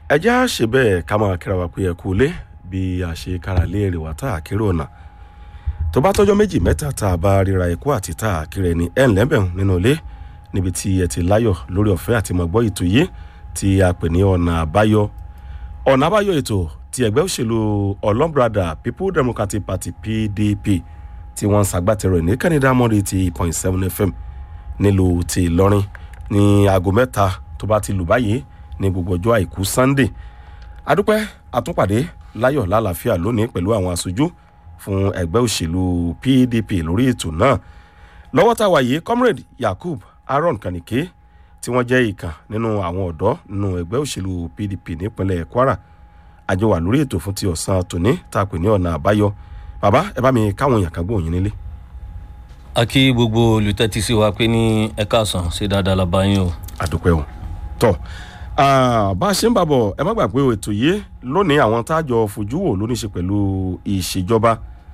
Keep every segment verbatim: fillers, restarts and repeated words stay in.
ẹ já ṣe bẹ́ẹ̀ ká máa kíra wa pé ẹ kú lé bí a ṣe kára lé èrè wá tá a kéré ọ̀nà tó bá tọ́jọ́ méjì mẹ́ta tá a bá ríra ẹ̀kú àti tá a kéré ni ẹ̀ ń lẹ́bẹ̀rún nínú ilé níbi tí ẹ ti láyọ̀ lórí ọ̀fẹ́ àti mọ̀gbọ́ ètò yìí tí a pè ní ọ̀nà àbáyọ ọ̀nà àbáyọ ètò ti ẹgbẹ́ òṣèlú ọlọ́mbrada People Democratic Party P D P tí wọ́n ń ṣagbátẹrù ní Canada Monday ti point seven F M nílùú ti Ìlọrin ní aago mẹ́ta tó bá ti lù báyìí ní gbogbo ọjọ́ àìkú Sunday adúpẹ́ àtúnpàdé láyọ̀ lálàáfíà lónìí pẹ̀lú àwọn aṣojú fún ẹgbẹ́ òṣèlú P D P lórí ètò náà lọ́wọ́ tá a wà yìí Comrade Yakub Aaron Kanike tí wọ́n jẹ́ ìkan nínú àwọn ọ̀dọ́ nínú ẹgbẹ́ òṣèlú P D P nípínlẹ̀ Kwara àjọ wà lórí ètò fún ti ọ̀sán tòní tá a pè ní ọ̀nà àbáyọ bàbá ẹ bá mi káwọn èèyàn kan gbóhùn nílé. a kí gbogbo olùtẹ́tí sí wa pé ní ẹ káàsán ṣe dáadáa la bá yín o. àdúpẹ́ o tọ́ bá a ṣe ń bàbọ̀ ẹ má gbàgbé ètò yìí lónìí àwọn tájọ fojú wò ló ní ṣe pẹ̀lú ìṣèjọba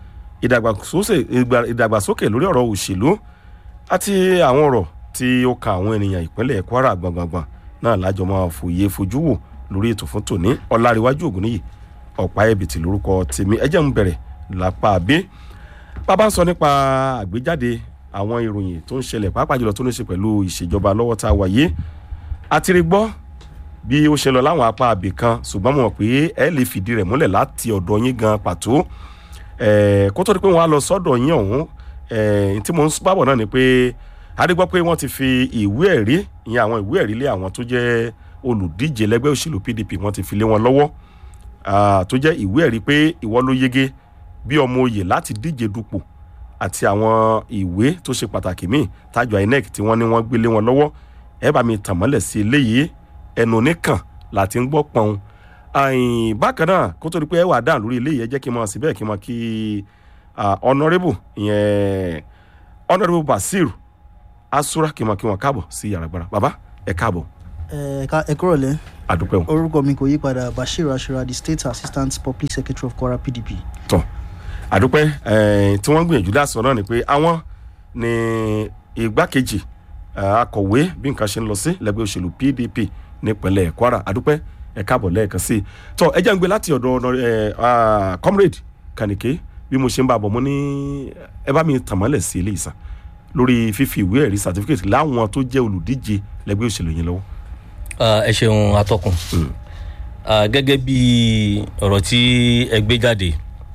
ìdàgbàsókè lórí ọ̀rọ̀ òṣèlú àti àwọn ọ̀rọ̀ tí ó ka àwọn ènìyàn ìpínlẹ̀ Kwara gbọ̀ngbọ̀ngbọ̀n náà lájọ máa fòye fojú wò lórí ètò fún tòní Ọláríwájú Ògúnníyì ọ̀pá ẹ̀bìtì lórúkọ tèmi ẹ jẹ́ ń bẹ̀rẹ̀ lápá bí bàbá ń sọ nípa àgbéjáde àwọn ìròyìn tó ń ṣẹlẹ̀ pàápàá jùlọ tó ní ṣe pẹ̀lú ìṣèjọba lọ́wọ́ tá a wà yìí àti rí gbọ́ bí ó ṣe lọ láwọn apá àbí kan ṣùgbọ́n mo mọ̀ pé ẹ lè fìdí rẹ̀ múlẹ̀ láti ọ̀dọ̀ yín gan pàtó kó tó di pé wọ́n á lọ sọ́dọ̀ yín ọ̀hún tí mo ń bábọ̀ náà ni pé a rí gbọ́ pé wọ́n ti fi ìwé ẹ̀rí ìyẹn àwọn ìwé ẹ̀rí lé àwọn tó jẹ́ olùdíje lẹ́gbẹ́ òṣèlú P D P wọ́n ti fi lé wọn lọ́wọ́ tó jẹ́ ìwé ẹ̀rí pé ìwọ ló yege bí ọmọ oyè láti díje dupò àti àwọn ìwé tó ṣe pàtàkì míì tájọ I N E C tí wọ́n ní wọ́n gbé lé wọn lọ́wọ́ ẹ bá mi tàn mọ́lẹ̀ sí eléyìí ẹnu oníkàn láti ń gbọ́ pọ́n bákan náà kó tó di pé ẹ wà dáhùn lórí eléyìí ẹ jẹ́ kí n mọ̀ síbẹ̀ kí n mọ̀ kí honourable ìyẹn honourable Basir Asura kí n mọ̀ kí wọ́n káàbọ̀ sí yàrá gbára bàbá ẹ káàbọ̀. ẹ kúrò lẹ́ àdúpẹ́ o. orúkọ mi kò yí padà Bashir Asura the state assistant public secretary of Kwara P D P. tọ́ àdúpẹ́ tí wọ́n gbìyànjú láti sọ náà ni pé àwọn ni igbákejì akọ̀wé bí nǹkan ṣe ń lọ sí lẹ́gbẹ́ òṣèlú P D P nípínlẹ̀ Kwara àdúpẹ́ ẹ káàbọ̀ lẹ́ẹ̀kan sí i tọ́ ẹ jẹ́ ń gbé láti ọ̀dọ̀ Comrade Kanike bí mo ṣe ń bá bọ̀ mo ní ẹ bá mi tàn mọ́lẹ̀ sí ilé ìsàn lórí fífi ìwé ẹ̀rí certificate láwọn tó jẹ́ olùdíje lẹ́gbẹ́ òṣèlú yín lọ́wọ́. ẹ ṣeun atọ́kùn gẹ́gẹ́ bí ọ̀rọ̀ tí ẹ gbé jáde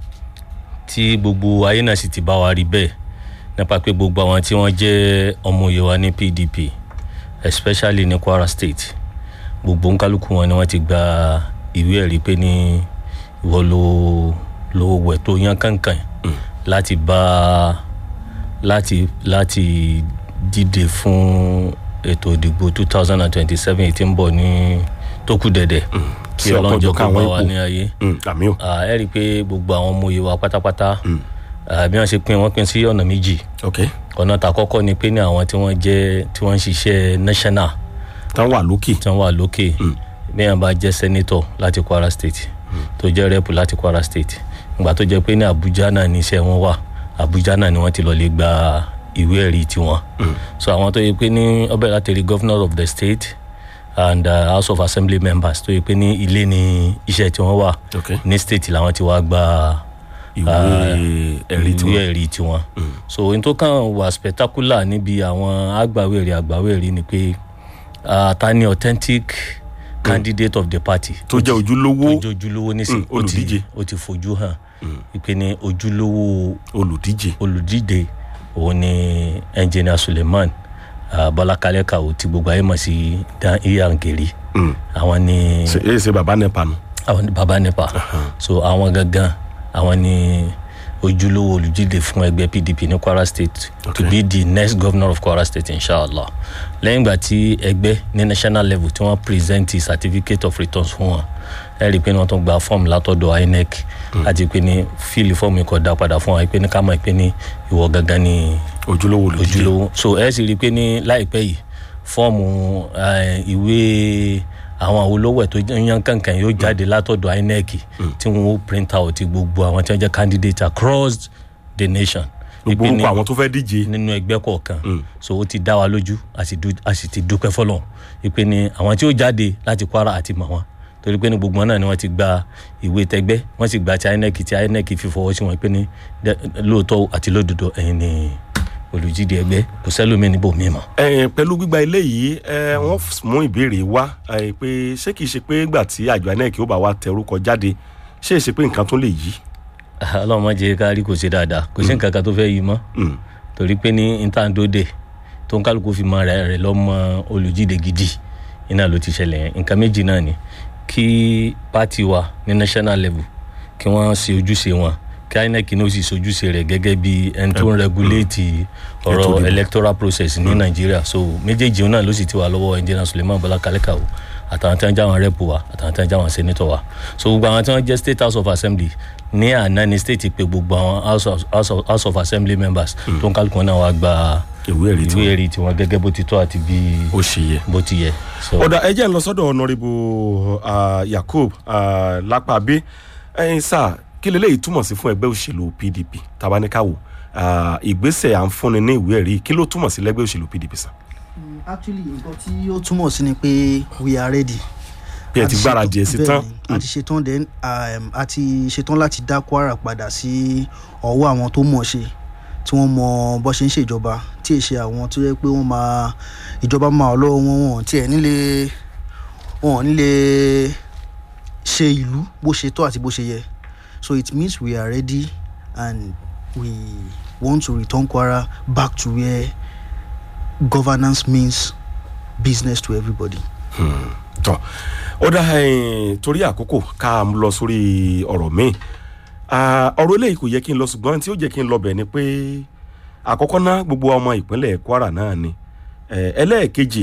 tí gbogbo ayé náà sì ti bá wa rí bẹ́ẹ̀ nípa pé gbogbo àwọn tí wọ́n jẹ́ ọmọ òye wa ní P D P especially ní Kwara State gbogbo nkálukú wọn ni wọ́n ti gba ìwé ẹ̀rí pé ní ìwọ ló ló wẹ̀ tó yan kankan láti bá láti láti dìde fún ètò ìdìbò two thousand and twenty-seven tí ń bọ̀ ní tó kù dẹ̀dẹ̀ kí ọlọ́njọ́ kan bá wà ní ayé ẹ rí i pé gbogbo àwọn ọmọ òye wa pátápátá bí wọ́n ṣe pín wọ́n pín sí ọ̀nà méjì ọ̀nà tàkọ́kọ́ ni pé ní àwọn tí wọ́n jẹ́ tí wọ́n ń ṣiṣẹ́ national tán wà lókè tán wà lókè bí wọ́n bá jẹ́ senator láti Kwara State tó jẹ́ rep láti Kwara State ìgbà tó jẹ́ pé ní Abuja náà ní iṣẹ́ wọn wà Abuja náà ni wọ́n ti lọ lè gba ìwé ẹ̀rí tiwọn so àwọn tó yẹ pé ní ọbẹ̀ láti rí governor of the state and uh, House of Assembly members tó yẹ pé ní ilé ní iṣẹ́ tí wọ́n wà ní state làwọn ti wá gba ìwé ẹ̀rí tiwọn so ohun tó kàn wà spectacular níbi àwọn agbàwẹ̀rí agbàwẹ̀rí ni pé ta ni authentic candidate of the party tó jẹ́ ojúlówó tó jẹ́ ojúlówó nísìn olùdíje ó ti fojú hàn ìpè ní ojúlówó olùdíje olùdíje òun ni engineer Suleiman Bọ́lá Kalẹ́kàwó tí gbogbo ayé mọ̀ sí Dan Iyangeri àwọn ni ṣe ṣe baba nepa nu àwọn ni baba nepa so àwọn gangan àwọn ni ojúlówó olùdíje fún ẹgbẹ́ P D P ní Kwara State okay. to be the next governor of Kwara State inshallah lẹ́yìn ìgbà tí ẹgbẹ́ ní national level tí wọ́n present certificate of returns fún wọn ẹ rí i pé wọ́n tún gba fọ́ọ̀mù látọ̀dọ̀ I N E C àti pé ní fíìlì fọ́ọ̀mù ikọ̀ dá padà fún wọn pé ní ká mọ̀ pé ní ìwọ gangan ni ojúlówó olùdíje ojúlówó so ẹ sì rí i pé ní láìpẹ́ yìí fọ́ọ̀mù ìwé àwọn olówó tó yan kankan yóò jáde látọ̀dọ̀ I N E C tí wọ́n ó print out gbogbo àwọn tí wọ́n jẹ́ candidate across the nation gbogbo orúkọ àwọn tó fẹ́ díje nínú ẹgbẹ́ kọ̀ọ̀kan so ó ti dá wa lójú a sì ti dúpẹ́ fọlọ́run ìpè ní àwọn tí ó jáde láti Kwara àti mọ̀ wọn torí pé ní gbogbo náà ni wọ́n ti gba ìwé tẹgbẹ́ wọ́n sì gba ti I N E C tí I N E C fi fọwọ́ sí wọn pé ní lóòótọ́ àti lódodo ẹ̀yin ni olùjíde ẹgbẹ́ kò sẹ́lómi níbò mímọ́. ẹ pẹ̀lú gbígba ilé yìí ẹ wọ́n mú ìbéèrè wá ẹ pé ṣé kìí ṣe pé ìgbà tí àjọ I N E C ó bá wa tẹ orúkọ jáde ṣé é ṣe pé nǹkan tó lè yí. Ọlọ́run má jẹ́ ká rí kò ṣe dáadáa kò sí nǹkan kan tó fẹ́ yí mọ́ torí pé ní intandode tó ń kálukú fi mọ rẹ̀ lọ́mọ olùjíde gidi iná ló ti ṣẹlẹ̀ yẹn nǹkan méjì náà ni kí pátì wa ní national level kí wọ́n ṣe ojúṣe wọn kí I N E C ní ó sì ṣojúṣe rẹ̀ gẹ́gẹ́ bí ẹni tó ń regulate ọ̀rọ̀ electoral process ní Nàìjíríà so méjèèjì náà ló sì ti wà lọ́wọ́ engineer Suleiman Bọ́lá Kalẹ́kàwò àtàwọn tí wọ́n já wọn rẹ́pù wa àtàwọn tí wọ́n já wọn senator wa so gbogbo àwọn tí wọ́n jẹ́ state house of assembly ní àná ní state pé gbogbo àwọn house of, house of, house of assembly members tó ń kálukú náà wá gba ìwé ẹ̀rí tiwọn gẹ́gẹ́ bó ti tọ́ àti bí ó ṣe yẹ bó ti yẹ. ọ̀dà ẹ jẹ́ ń lọ sọ́dọ̀ honourable Yakub Lápàbí ẹ̀yin sáà kí lélẹ́yìí túmọ̀ sí fún ẹgbẹ́ òṣèlú P D P tabaníkàwò ìgbésẹ̀ à ń fúnni ní ìwé ẹ̀rí kí ló túmọ̀ sí lẹ́gbẹ́ òṣèlú P D P sàn. actually nǹkan tí ó túmọ̀ sí ni pé we are ready. bí ẹ ti gbáradì ẹ sí tán. a ti ṣetán then a ti ṣetán láti dá Kwara padà sí ọwọ́ àwọn tó mọ̀ ṣe tí wọ́n mọ bó ṣe ń ṣèjọba tí èṣe àwọn tó yẹ pé wọ́n máa ìjọba máa lọ́wọ́ wọn wọn tí ẹ̀ nílé wọn nílé ṣe ìlú bó ṣe tọ́ àti bó ṣe yẹ. So it means we are ready and we want to return Kwara back to where governance means business to everybody. tọ́ ó dá torí àkókò ká lọ sórí ọ̀rọ̀ míì ọ̀rọ̀ eléyìí kò yẹ kí n lọ ṣùgbọ́n tí ó jẹ́ kí n lọ bẹ̀ ni pé àkọ́kọ́ ná gbogbo ọmọ ìpínlẹ̀ Kwara náà ni ẹlẹ́ẹ̀kejì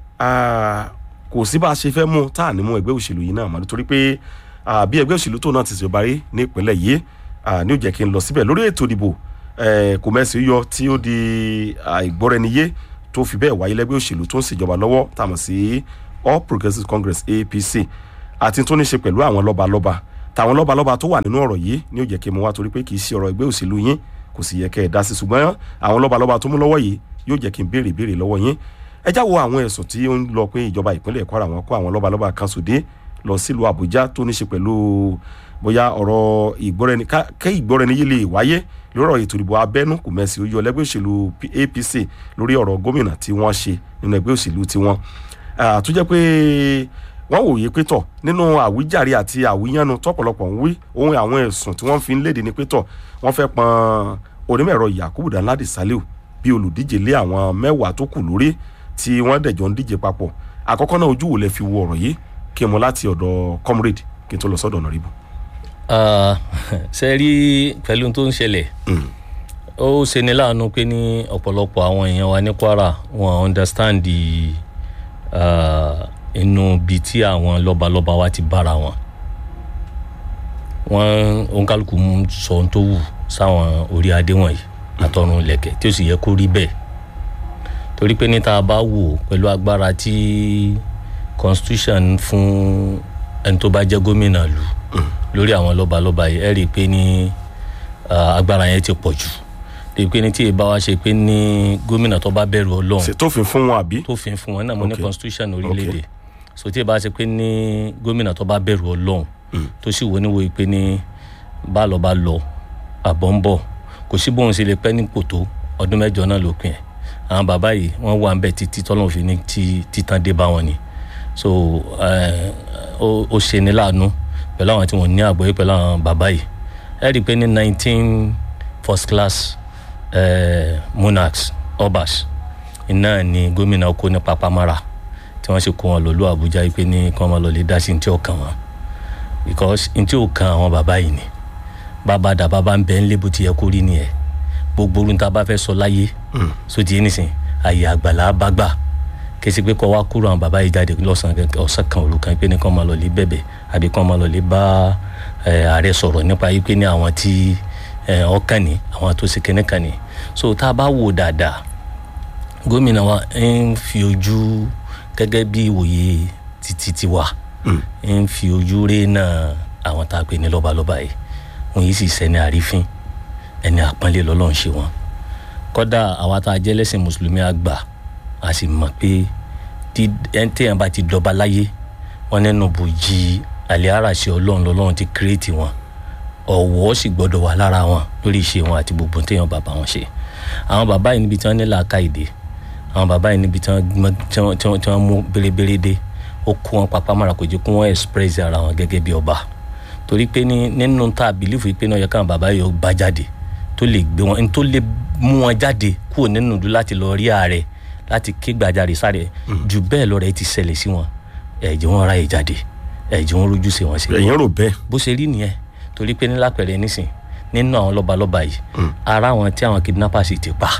kò sí bá a ṣe fẹ́ mú tá à ní mú ẹgbẹ́ òṣèlú yìí náà mọ́ nítorí pé bí ẹgbẹ́ òṣèlú tó náà ti ṣèjọba rí ní ìpínlẹ̀ yìí ní ó jẹ́ kí n lọ síbẹ̀ lórí ètò ìdìbò kò mẹ́sì yọ tí ó di ìgbọ́ra-ẹni-yé tó fi bẹ́ẹ̀ wáyé lẹ́gbẹ́ òṣèlú tó ń ṣèjọba lọ́wọ́ tá a mọ̀ sí All Progressives Congress A P C àti tó ní ṣe pẹ̀lú àwọn lọ́balọ́ba táwọn lọ́balọ́ba tó wà nínú ọ̀rọ̀ yìí ní ó jẹ́ kí n mú wá torí pé kì í ṣe ọ̀rọ̀ ẹgbẹ́ òṣèlú yín kò sì yẹ kẹ́ ẹ̀ dá sí ṣùgbọ́n àwọn lọ́balọ́ba tó mú lọ́wọ́ yìí yóò jẹ́ kí n béèrè béèrè lọ́wọ́ yín ẹ já wo àwọn ẹ̀sùn tí ó ń lọ pé ìjọba ìpínlẹ̀ Kwara wọn kó àwọn lọ́balọ́ba kan sòdé lọ sílùú Àbújá tó ní ṣe pẹ̀lú bóyá ọ̀rọ̀ ìgbọ́rẹ́ni kẹ́ ìgbọ́rẹ́ni yìí lè wáyé lórí ọ̀rọ̀ ètò ìdìbò abẹ́nú kò mẹ́sì ó yọ lẹ́gbẹ́ òṣèlú A P C lórí ọ̀rọ̀ gómìnà tí wọ́n ṣe nínú ẹgbẹ́ òṣèlú tiwọn tó jẹ́ pé wọ́n wòye pé tọ̀ nínú àwíjàre àti àwíyánu tọ́pọ̀lọpọ̀ ń wí ohun àwọn ẹ̀sùn tí wọ́n fi ń léde ni pé tọ̀ wọ́n fẹ́ pọn onímọ̀ẹ̀rọ Yakubu Danladi Saliu bí olùdíje lé àwọn mẹ́wàá tó kù lórí tí wọ́n dẹ̀jọ́ ń díje papọ̀ àkọ́kọ́ náà ojú wo lẹ fi wo ọ̀rọ̀ yìí kí n mọ láti ọ̀dọ̀ comrade kí n tó lọ sọ́dọ̀ ọ̀nà ríbu. ṣe rí pẹ̀lú tó ń ṣẹlẹ̀ ó ṣe ní láàánú pé ní ọ̀pọ̀lọpọ̀ àwọn èèyàn wa ní Kwara wọn understand the inú bí tí àwọn lọ́balọ́ba wa ti bára wọn wọn òǹkálùkù sọ ohun tó wù sáwọn orí adé wọ̀nyí àtọ̀run lẹ̀kẹ̀ tí ó sì yẹ kó rí bẹ́ẹ̀ torí pé ní tá a bá wò pẹ̀lú agbára tí constitution fún ẹni tó bá jẹ́ gómìnà lù lórí àwọn lọ́balọ́ba yìí ẹ rí i pé ní agbára yẹn ti pọ̀ jù rí i pé ní tí ì bá wa ṣe pé ní gómìnà tó bá bẹ̀rù Ọlọ́run tó fi fún wọn àbí tó fi fún wọn náà mo ní constitution orílẹ̀-èdè so tí ì bá ṣe pé ní gómìnà tó bá bẹ̀rù Ọlọ́run tó sì wò níwò pé ní bá lọ bá lọ àbọ̀ ń bọ̀ kò sí bóun ṣe lè pẹ́ nípò tó ọdún mẹ́jọ náà lópin ẹ̀ àwọn bàbá yìí wọ́n wà ń bẹ̀ títí tọ́lọ́run fi ní títàn dé bá wọn ni so ó ṣe ní láàánú pẹ̀lú àwọn tí wọ́n ní àgbọ́yé pẹ̀lú àwọn bàbá yìí ẹ rí i pé ní nineteen first class uh, monarchs obas iná ni gómìnà kó ní papamara tí wọ́n sì kó wọn lọ lọ Àbújá yìí pé ní kí wọ́n máa lọ lè dá sí ní tí ó kàn wọ́n because ní tí ó kàn àwọn bàbá yìí ni bàbá dà bàbá ń bẹ ń lé bó ti yẹ kó rí nìyẹn gbogbo orun tá a bá fẹ́ sọ láyé so ti yé nísìn àyè àgbàlá bá gbà kesi pé kọ́ wá kúrò àwọn bàbá yìí jáde lọ́sàn-án ọ̀sán kan òru kan pé ní kọ́ máa lọ lè bẹ̀bẹ̀ àbí kọ́ máa lọ lè bá ààrẹ sọ̀rọ̀ nípa yìí pé ní àwọn tí ọkàn ní àwọn tó ṣe kẹ́nẹ́ kan ní so tá a bá wò dáadáa gómìnà wa ń fi ojú gẹ́gẹ́ bí ìwòye títí tiwa ń fi ojú ré náà àwọn tá a pè ní lọ́balọ́ba yìí wọ́n yìí sì sẹ́ni àrífín ẹni àpọ́nlé lọ́lọ́run ṣe wọn kódà àwa tá a jẹ́ lẹ́sìn mùsùlùmí àgbà a sì mọ̀ pé tí ẹ̀ńtẹ̀yàn bá ti dọba láyé wọ́n nínú bòjì àlẹ́ àràṣẹ ọlọ́run lọ́lọ́run ti kírètì wọn ọ̀wọ̀ sì gbọ́dọ̀ wà lára wọn lórí ìṣe wọn àti gbogbo téèyàn bàbá wọn ṣe àwọn bàbá yìí níbi tí wọ́n ní làákàyèdè àwọn bàbá yìí níbi tí wọ́n mú bérebére dé ó kó wọn papá mara kò jẹ́ kó wọ́n express ara wọn gẹ́gẹ́ bí ọba torí pé ní nínú tá a bìlífù yìí pé náà yẹ káwọn bàbá yìí ó bá jáde tó lè gbé wọn tó lè mú wọn jáde kúrò nínú ìlú láti lọ rí ààrẹ láti ké gbàjarè sáré jù bẹ́ẹ̀ lọ rẹ̀ ti ṣẹlẹ̀ sí wọn ẹ̀jẹ̀ wọn ráyè jáde ẹ̀jẹ̀ wọn rójú sí wọn sí. ẹ̀yìn rò bẹ́ẹ̀. bó ṣe rí nìyẹn torí pé nílápẹ̀rẹ̀ nísìn nínú àwọn lọ́balọ́ba yìí ara àwọn tí àwọn kidnappers ti pa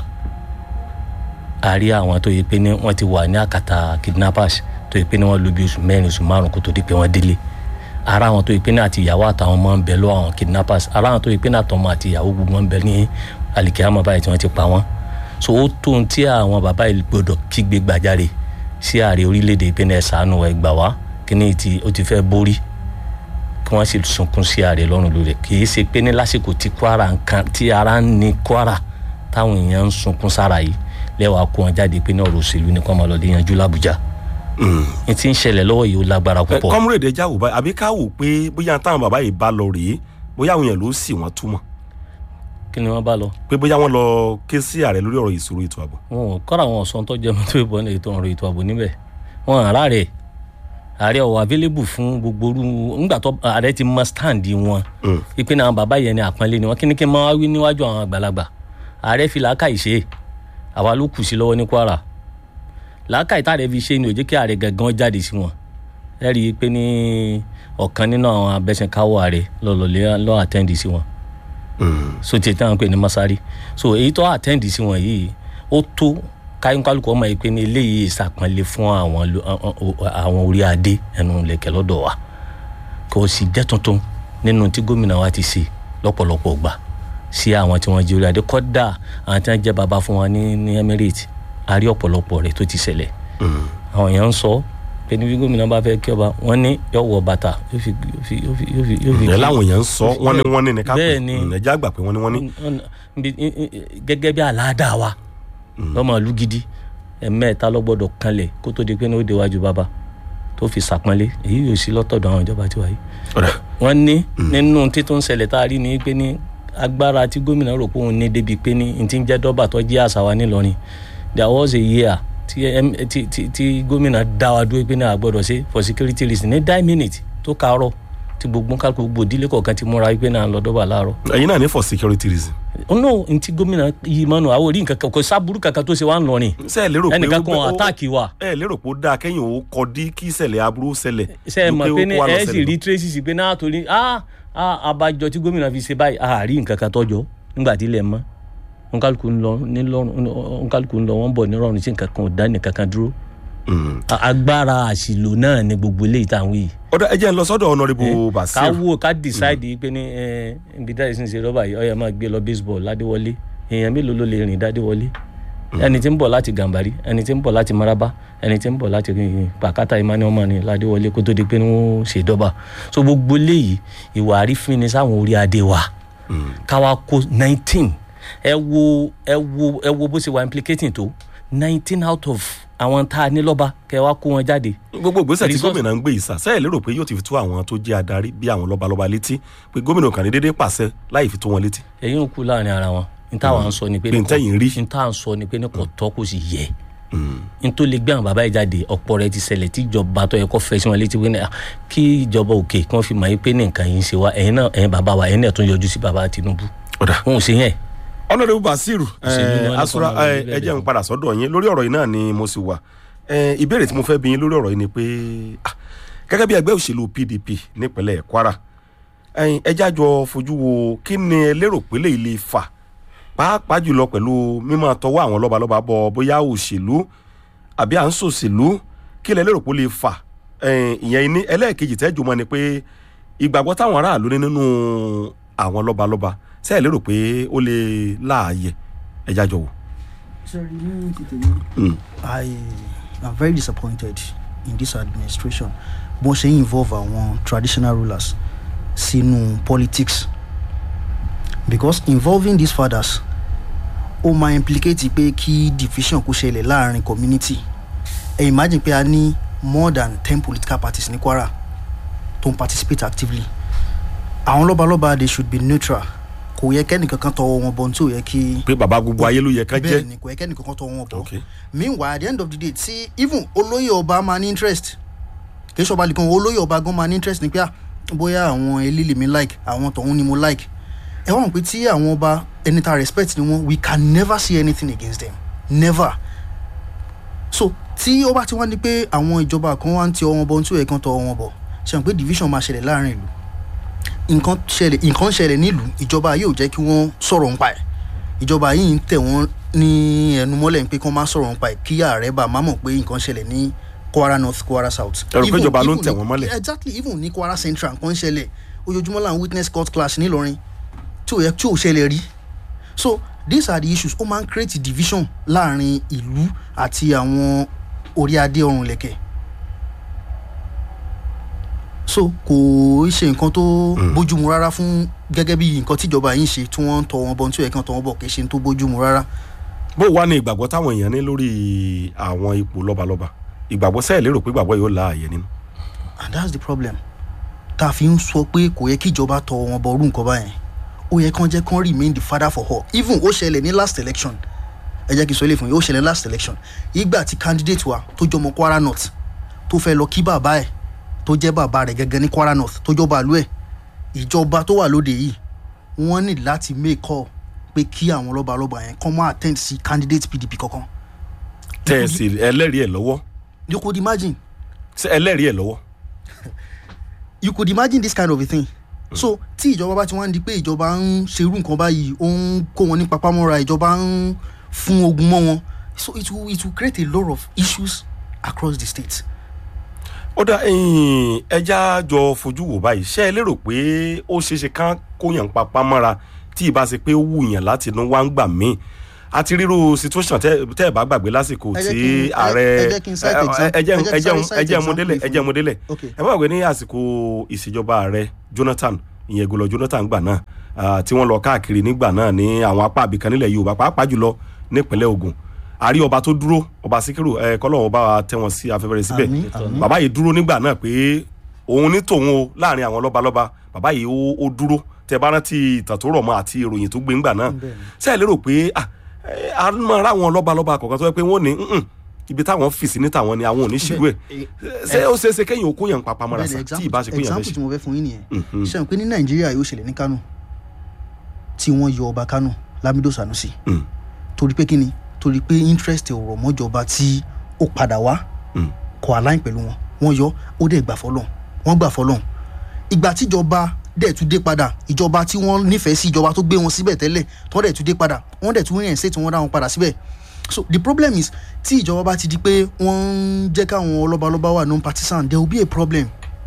àrí àwọn tó yẹ pé ní wọ́n ti wà ní àkàtà kidnappers tó yẹ pé ní wọ́n lò bí oṣù mẹ́rin oṣù márùn kó tó di pé wọ́n délé ara àwọn tó yẹ pé ní àti ìyàwó àtàwọn ọmọ ń bẹ lọ àwọn kidnappers ara àwọn tó yẹ pé ní àtọmọ àti ìyàwó gbogbo ń bẹ ní alikiyama báyìí tí wọ́n ti pa wọ́n so ó tó ohun tí àwọn bàbá yìí gbọ́dọ̀ kígbe gbàjarè sí ààrẹ orílẹ̀-èdè pé ní ẹ ṣàánú ẹ gbà wá kí ni ti ó ti fẹ́ borí kí wọ́n sì sunkún sí ààrẹ lọ́rùn lórí kì í ṣe pé ní lásìkò tí Kwara nǹkan tí ara ń ní Kwara táwọn èèyàn ń sunkún sára yìí lẹ́wàá kó wọn jáde pé ní ọ̀rọ̀ òṣèlú ní kó máa lọ lè yanjú l'Àbújá ní tí ń ṣẹlẹ̀ lọ́wọ́ yìí ó lágbára púpọ̀. kọ́múrèdè jáwó báyìí àbí ká wò pé bóyá táwọn bàbá yìí bá lọ rèé bóyá àwọn èèyàn ló sì wọ́n túmọ̀. kí ni wọ́n bá lọ. pé bóyá wọ́n lọ ké sí ààrẹ lórí ọ̀rọ̀ ìṣòro ètò ààbò. wọn ò kọ́ra àwọn ọ̀sán tó jẹ́ mọ́tò ìbọn ètò ọ̀rọ̀ ètò ààbò níbẹ̀ wọn àrà rẹ̀ ààrẹ ọ̀wọ̀ available fún gbogbo orú ńgbà tó ààrẹ ti mọ stand wọn ìpín àwọn bàbá yẹn ni àpọ́nlé ni wọn kí ni kí n máa wí níwájú àwọn àgbàlagbà ààrẹ fi làákàyè ṣe àwa ló kù sí lọ́wọ́ ní Kwara làákàyè tá ààrẹ fi ṣe ni ò jẹ́ kí ààrẹ gangan jáde sí wọn ẹ rí i pé ní ọ̀kan nínú àwọn abẹ́sẹ̀káwọ́ ààrẹ lọ́lọ́lẹ́ lọ́ àtẹ́ǹdì sí wọn so tí táwọn pè ní Masari so èyí tó àtẹ́ǹdì sí wọn yìí ó tó káyọ̀kálùkù ọmọ yìí pé ní eléyìí ìsàpọ̀nlé fún àwọn àwọn orí adé ẹnu lẹ̀kẹ̀ lọ́dọ̀ wa kò sì jẹ́ tuntun nínú tí gómìnà wa ti ṣe lọ́pọ̀lọpọ̀ gbà sí àwọn tí wọ́n jẹ́ orí adé kọ́dà àwọn tí wọ́n jẹ́ bàbá fún wa ní ní Emirates a rí ọ̀pọ̀lọpọ̀ rẹ̀ tó ti ṣẹlẹ̀ àwọn èèyàn ń sọ pé ní bí gómìnà bá fẹ́ kí ọba wọ́n ní yóò wọ bàtà yóò fi yóò fi yóò fi yóò fi yóò fi. ẹ láwọn èèyàn ń sọ wọ́n ní wọ́n ní ní ká pè bẹ́ẹ̀ ni ẹ̀já gbà pé wọ́n ní wọ́n ní. gẹ́gẹ́ bí àlàáda wa lọ́mọ ìlú gidi ẹ̀mẹ́ta ló gbọ́dọ̀ kanlẹ̀ kó tó di pé ní ó déwájú bàbá tó fi sàpọ́nlé èyí yóò sí lọ́tọ̀dọ̀ àwọn ìjọba tiwa yìí. wọ́n ní nínú títún ṣẹlẹ̀ tá a rí ni pé ní agbára tí gómìnà rò pé òun ní débi pé ní n ti ń jẹ́ dọ́bà tó jẹ́ àṣà wa nílọrin there was a year tí tí tí tí gómìnà dá wa dúró pé ní a gbọ́dọ̀ ṣe for security reason ní nine minutes tó kàárọ̀ tí gbogbo kálukú gbogbo ìdílé kọ̀ọ̀kan ti múra pé náà lọ dọ́bà láàárọ̀. ẹ̀yin náà ní for security reason. no n ti gómìnà yìí mọ́nu àwọn orí nǹkan kan kò sábúrú kankan tó ṣe wá ń lọ ni. ṣé ẹ lérò pé ẹnìkan kan àtáàkì wa. ẹ lérò pé ó dáa kẹ́yìn ó kọ dí kí ìṣẹ̀lẹ̀ aburú ṣẹlẹ̀. ṣe é mọ̀ pé ní ẹ sì rí tracy pé náà torí ah ah abájọ tí gómìnà fi ṣe báyìí a rí nǹkan kan tọ́jọ́ nígbà tí ilẹ̀ mọ́ nkálukú ń lọ nkálukú ń lọ wọ́n bọ̀ nírọ̀rùn sí nǹkan kan ò dá nìkan kan dúró. agbára àṣìlò náà ni gbogbo eléyìí tá à ń wí. ọ̀dọ̀ ẹ jẹ́ ń lọ sọ́dọ̀ Honourable Basir. ká wo ká decide pé ní ibi tá ìsìn ṣe rọ́bà yìí ọ̀yà máa gbé lọ baseball ládéwọlé èèyàn mélòó ló lè rìn dádéwọlé ẹni tí ń bọ̀ láti Gàmbàrí ẹni tí ń bọ̀ láti Maraba ẹni tí ń bọ̀ láti Pàkátà Emmanuel mani ládéwọlé kó tó di pé wọ́n ṣe dọ́bà so gbogbo eléyìí ìwà àrífín ni sáwọn orí adé wa káwa kó nineteen ẹ wo ẹ wo ẹ wo bó ṣe wà implicating tó nineteen out of àwọn tá a ní lọ́ba kẹ wá kó wọn jáde. gbogbo ìgbésẹ̀ tí gómìnà ń gbé ìsà sẹ́ẹ̀ lérò pé yóò ti fi tó àwọn tó jẹ́ adarí bí àwọn lọ́balọ́ba létí pé gómìnà kàn ní déédéé pàṣẹ láì fi tó wọn létí. ẹ̀yin ò kú láàrin ara wọn n táwọn ń sọ ni pé n tẹ́yìn rí n táwọn sọ ni pé ní kò tọ́ kò sì yẹ n tó lè gbé àwọn bàbá yìí jáde ọ̀pọ̀ rẹ̀ ti ṣẹlẹ̀ tí ìjọba tó yẹ kó fẹ́ sí wọn létí pé kí ìjọba òkè kí wọ́n fi mọ̀ pé ní nǹkan yìí ń ṣe wá ẹ̀yin náà ẹ̀yin bàbá wa ẹ̀yin náà tún yọjú sí bàbá Tinubu wọn ò ṣe yẹn. Honourable Basir asura ẹ jẹ́ n padà sọ́dọ̀ yín lórí ọ̀rọ̀ yìí náà ni mo sì wà ìbéèrè tí mo fẹ́ bi yín lórí ọ̀rọ̀ yìí ni pé gẹ́gẹ́ bí ẹgbẹ́ òṣèlú P D P nípínlẹ̀ Kwara ẹ jájọ fojú wo kí ni ẹ lérò pé lè lè fà pàápàá jùlọ pẹ̀lú mímọ́ tọwọ́ àwọn lọ́balọ́ba bọ̀ bóyá òṣèlú àbí à ń ṣòṣèlú kí lẹ lérò pé lè fà ìyẹn ní ẹlẹ́ẹ̀kejì tẹ́jú mọ́ ni pé ìgbàgbọ́ táwọn aráàlú ní nínú àwọn lọ́balọ́ba ṣé ẹ lérò pé ó lè láàyè ẹ jájọ wò. Sorry, ní tètè mi. I am very disappointed in this administration bó ṣe involve àwọn traditional rulers sínú politics because involving these fathers ó máa implicate pé kí division kó ṣẹlẹ̀ láàrin community ẹ imagine pé a ní more than ten political parties ní Kwara tó ń participate actively. Àwọn lọ́balọ́ba they should be neutral. Kò yẹ kẹ́ni kankan tọwọ́ wọn bọ̀ tí ò yẹ kí. pé bàbá gbogbo ayé ló yẹ ká jẹ́. Bẹ́ẹ̀ ni kò yẹ kẹ́ni kankan tọwọ́ wọn bọ̀. Okay. Meanwhile at the end of the day tí even olóyè ọba máa ní interest kì í ṣọba nìkan olóyè ọba gan máa ní interest ní pé bóyá àwọn eléyìí mi like àwọn tọ̀hún ni mo like. Ẹ wọ́n pé tí àwọn ọba ẹni tá respect ni wọ́n we can never see anything against them never. So tí ó bá ti wá ní pé àwọn ìjọba kan wá ń ti ọwọ́ bọ̀ tí ò yẹ kán tọwọ́ wọn bọ̀ ṣe hàn pé division máa ṣẹlẹ̀ láàrin ìlú. nǹkan ṣẹlẹ̀ nǹkan ṣẹlẹ̀ nílùú ìjọba yóò jẹ́ kí wọ́n sọ̀rọ̀ nípa ẹ̀ ìjọba yìí ń tẹ̀ wọ́n ní ẹnu mọ́lẹ̀ pé kí wọ́n má sọ̀rọ̀ nípa ẹ̀ kí ààrẹ bá má mọ̀ pé nǹkan ṣẹlẹ̀ ní Kwara North Kwara South. ẹ̀rù pé ìjọba ló ń tẹ̀ wọ́n mọ́lẹ̀. Exactly even ní Kwara Central nǹkan ṣẹlẹ̀ ojoojúmọ́ là ń witness court clash nílọrin tí ò yẹ tí ò ṣẹlẹ̀ rí. So these are the issues ó máa ń create division láàrin ìlú àti àwọn orí adé ọrùn lẹ̀kẹ̀. So kò ṣe nǹkan tó bójúmu rárá fún gẹ́gẹ́ bí nǹkan tíjọba yìí ń ṣe tí wọ́n ń tọ wọn bọ̀ tí ó yẹ kí wọ́n tọ wọn bọ̀ kì í ṣe tó bójúmu rárá. bó wà ní ìgbàgbọ́ táwọn èèyàn ní lórí àwọn ipò lọ́balọ́ba ìgbàgbọ́ sẹ́ẹ̀ lérò pé ìgbàgbọ́ yóò la àyè nínú. And that's the problem tá a fi ń sọ pé kò yẹ kí ìjọba tọ wọn bọ̀ orú nǹkan báyẹn ó yẹ kán jẹ́ kán remain the father for all. Even ó ṣẹlẹ̀ ní last election ẹ jẹ́ kí n sọ ilé fún yín ó ṣẹlẹ̀ last election ìgbà tí candidate wa tó jọmọ Kwara North tó fẹ́ lọ kí bàbá ẹ̀ tó jẹ́ bàbá rẹ̀ gẹ́gẹ́ ní Kwara North tó jọba àlú ẹ̀ ìjọba tó wà lóde yìí wọ́n ní láti make call pé kí àwọn lọ́balọ́ba yẹn kàn máa attend sí candidate P D P kankan. tẹ́ ẹ sì ẹlẹ́rìí ẹ̀ lọ́wọ́. You could imagine. ṣé ẹlẹ́rìí ẹ̀ lọ́wọ́. You could imagine this kind of a thing. Mm. So tí ìjọba bá ti wá ń di pé ìjọba ń ṣerú nǹkan báyìí ó ń kó wọn ní papámọ́ra ìjọba ń fún ogun mọ́ wọn so it will it will create a lot of issues across the state. ó dá ẹja jọ fojú wò báyìí ṣé ẹ lérò pé ó ṣeéṣe kán kóyàn papá mọ́ra tí ìbá ṣe pé ó wù yàn láti inú wá ń gbà míì àti ríru situation tẹ́ ẹ bá gbàgbé lásìkò tí ààrẹ ẹjẹ́ mọ́délẹ̀ ẹjẹ́ mọ́délẹ̀ ẹ bá gbàgbé ní àsìkò ìṣèjọba ààrẹ Jonathan ìyẹn Goodluck Jonathan gbà náà tí wọ́n lọ káàkiri nígbà náà ní àwọn apá àbíkan nílẹ̀ Yorùbá pàápàá jùlọ nípínlẹ̀ Ògùn àrí ọba tó dúró ọba Síkírù ẹ kọlọ́wọ́ bá tẹ́ wọn sí afẹ́fẹ́rẹ́ síbẹ̀ bàbá yìí dúró nígbà náà pé òun ní tòun o láàrin àwọn lọ́balọ́ba bàbá yìí ó dúró tẹ bá rántí ìtàn tó rọ̀ mọ́ àti ìròyìn tó gbé ńgbà náà ṣé ẹ lérò pé a máa ra àwọn lọ́balọ́ba kọ̀ọ̀kan tó yẹ pé wọ́n ní ibi táwọn fìsí ní tàwọn ni àwọn ò ní ṣìlú ẹ̀ ṣé ó ṣeé ṣe kéyìn okó yẹn papá mọ́ra sí tí ìbá ṣe pé yẹn fẹ́ ṣe. example tí mo fẹ́ fún yín nìyẹn ṣe pé ní Nàìjíríà yóò ṣẹlẹ̀ ní Kánò tí wọ́n yọ ọba Kánò Lamido Sanusi torí pé kíni torí pé interest ọ̀rọ̀ mọ́jọba tí ó padà wá kò align pẹ̀lú wọn wọ́n yọ ó dẹ̀ gbà fọlọ́n wọ́n gbà fọlọ́n ìgbà tíjọba dẹ̀ tún dé padà ìjọba tí wọ́n nífẹ̀ẹ́ sí ìjọba tó gbé wọn síbẹ̀ tẹ́lẹ̀ tí wọ́n dẹ̀ tún dé padà wọ́n dẹ̀ tún rìn ṣe tí wọ́n dá wọn padà síbẹ̀ so the problem is tí ìjọba bá ti di pé wọ́n ń jẹ́ káwọn ọlọ́balọ́ba wà non partisan there will be a problem.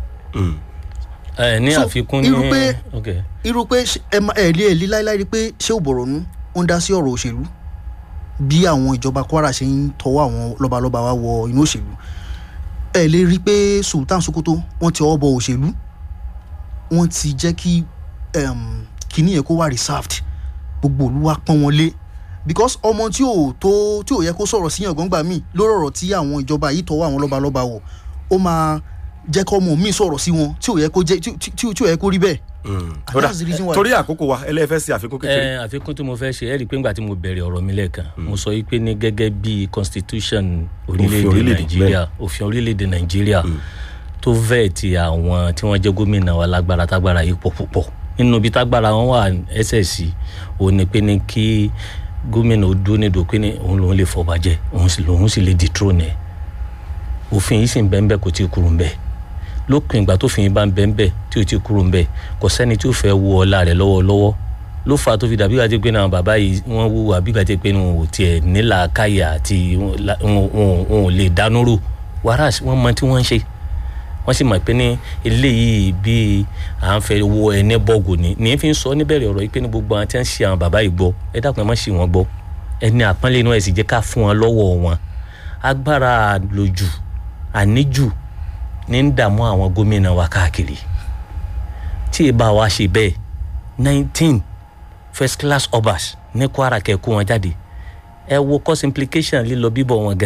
ẹ ní àfikún ní irú pé irú pé ẹ lé ẹ lé láíláí rí pé ṣé ò bọ̀rọ̀ nú ó ń dá sí ọ̀rọ̀ òṣèlú bí àwọn ìjọba Kwara ṣe ń tọwọ́ àwọn lọ́balọ́ba wa wọ inú òṣèlú ẹ lè rí pé Sultan Sokoto wọ́n ti ọwọ́ bọ òṣèlú wọ́n ti jẹ́ kí kíní yẹn kó wà reserved gbogbo olúwa pọ́n wọn lé because ọmọ tí ò tó tí ò yẹ kó sọ̀rọ̀ síyàn gbọ́ngbà míì lórí ọ̀rọ̀ tí àwọn ìjọba yìí tọwọ́ àwọn lọ́balọ́ba wọ̀ ó máa jẹ́ kọ́ ọmọ míì sọ̀rọ̀ sí wọn tí ò yẹ kó jẹ́ tí ò yẹ kó rí bẹ́ẹ̀. torí àkókò wa ẹlẹ́fẹ́ sí àfikún kékeré. ẹ àfikún tí mo fẹ́ ṣe ẹ rí i pé ńgbà tí mo bẹ̀rẹ̀ ọ̀rọ̀ mi lẹ́ẹ̀kan mo sọ wípé ní gẹ́gẹ́ bí constitution orílẹ̀-èdè Nàìjíríà òfin orílẹ̀-èdè Nàìjíríà tó vẹ́ẹ̀ ti àwọn tí wọ́n jẹ́ gómìnà wa lágbára tágbára yìí pọ̀ púpọ̀ nínú ibi tágbára wọn wà ẹsẹ̀ sí òun ni pé ní kí gómìnà ó dúró nídò pé ní òun lòun lè fọba jẹ òun sì lòun sì lè dethrone ẹ̀ òfin yìí sì ń bẹ́ẹ̀ bẹ́ẹ̀ kò tí ì kúrò ń bẹ́ẹ̀ lópin ìgbà tó fi yín bá ń bẹ́ẹ̀ bẹ́ẹ̀ tí ò tí ì kúrò ń bẹ́ẹ̀ kò sẹ́ni tí ó fẹ́ wọ ọlá rẹ̀ lọ́wọ́lọ́wọ́ ló fà á tó fi dàbí gàtí pé náà bàbá yìí wọ́n wúwo àbí gàtí pé wọn ò tiẹ̀ nílà káyà àti wọn ò lè dánúrò wàrà wọn mọ tí wọ́n ń ṣe wọ́n sì mọ̀ pé ní eléyìí bí à ń fẹ́ wo ẹni bọ́ọ̀gù ni ní fi ń sọ níbẹ̀rẹ̀ ọ̀rọ̀ yìí pé ní gbogbo àwọn tí wọ́n ń ṣe àwọn bàbá yìí gbọ́ ẹ dákun ẹ má ṣì wọ́n gbọ́ ẹni àpọ́nlé inú ẹ̀ sì jẹ́ ká fún wọn lọ́wọ́ wọn agbára àlòjù àníjù ní ń dààmú àwọn gómìnà wa káàkiri tí ì bá wa ṣe bẹ́ẹ̀ nineteen first class obas ní Kwara kẹ́kọ̀ọ́ wọn jáde ẹ wo cost implication lílọ bíbọ̀ wọn gan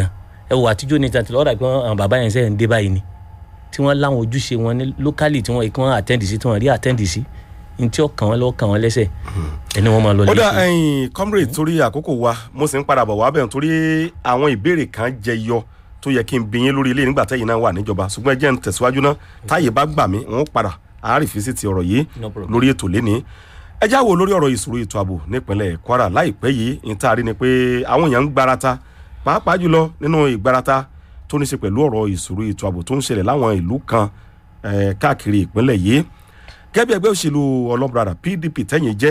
ẹ wò àtijọ́ ní tàǹtì lọ́dà pé àwọn bàbá yẹn sẹ́yìn dé báyìí ni tí wọ́n láwọn ojúṣe wọn ní lókàlì tí wọ́n kí wọ́n àtẹ́ǹdì sí tí wọ́n rí àtẹ́ǹdì sí ní tí ó kàn wọ́n lọ́ọ́ kàn wọ́n lẹ́sẹ̀ ẹni wọ́n máa lọ lé. ó dà ẹ̀yin comrade torí àkókò wa mo sì ń padà bọ̀ wá bẹ̀rẹ̀ torí àwọn ìbéèrè kan jẹyọ tó yẹ kí n bi yín lórí ilé nígbà tẹ́yìn náà wà níjọba ṣùgbọ́n ẹ jẹ́ n tẹ̀síwájú náà táyé bá gbà mí wọ́n padà àárífín sí ti ọ̀rọ̀ yìí lórí ètò lénìí. ẹ já wo lórí ọ̀rọ̀ ìṣòro ètò ààbò nípínlẹ̀ Kwara láìpẹ́ yìí ní tá a rí ni pé àwọn èèyàn ń gbarata pàápàá jùlọ nínú ìgbarata tó ní ṣe pẹ̀lú ọ̀rọ̀ ìṣòro ètò ààbò tó ń ṣẹlẹ̀ láwọn ìlú kan káàkiri ìpínlẹ̀ yìí. gẹ́gẹ́ bí ẹgbẹ́ òṣèlú ọlọ́brada P D P tẹ́yìn jẹ́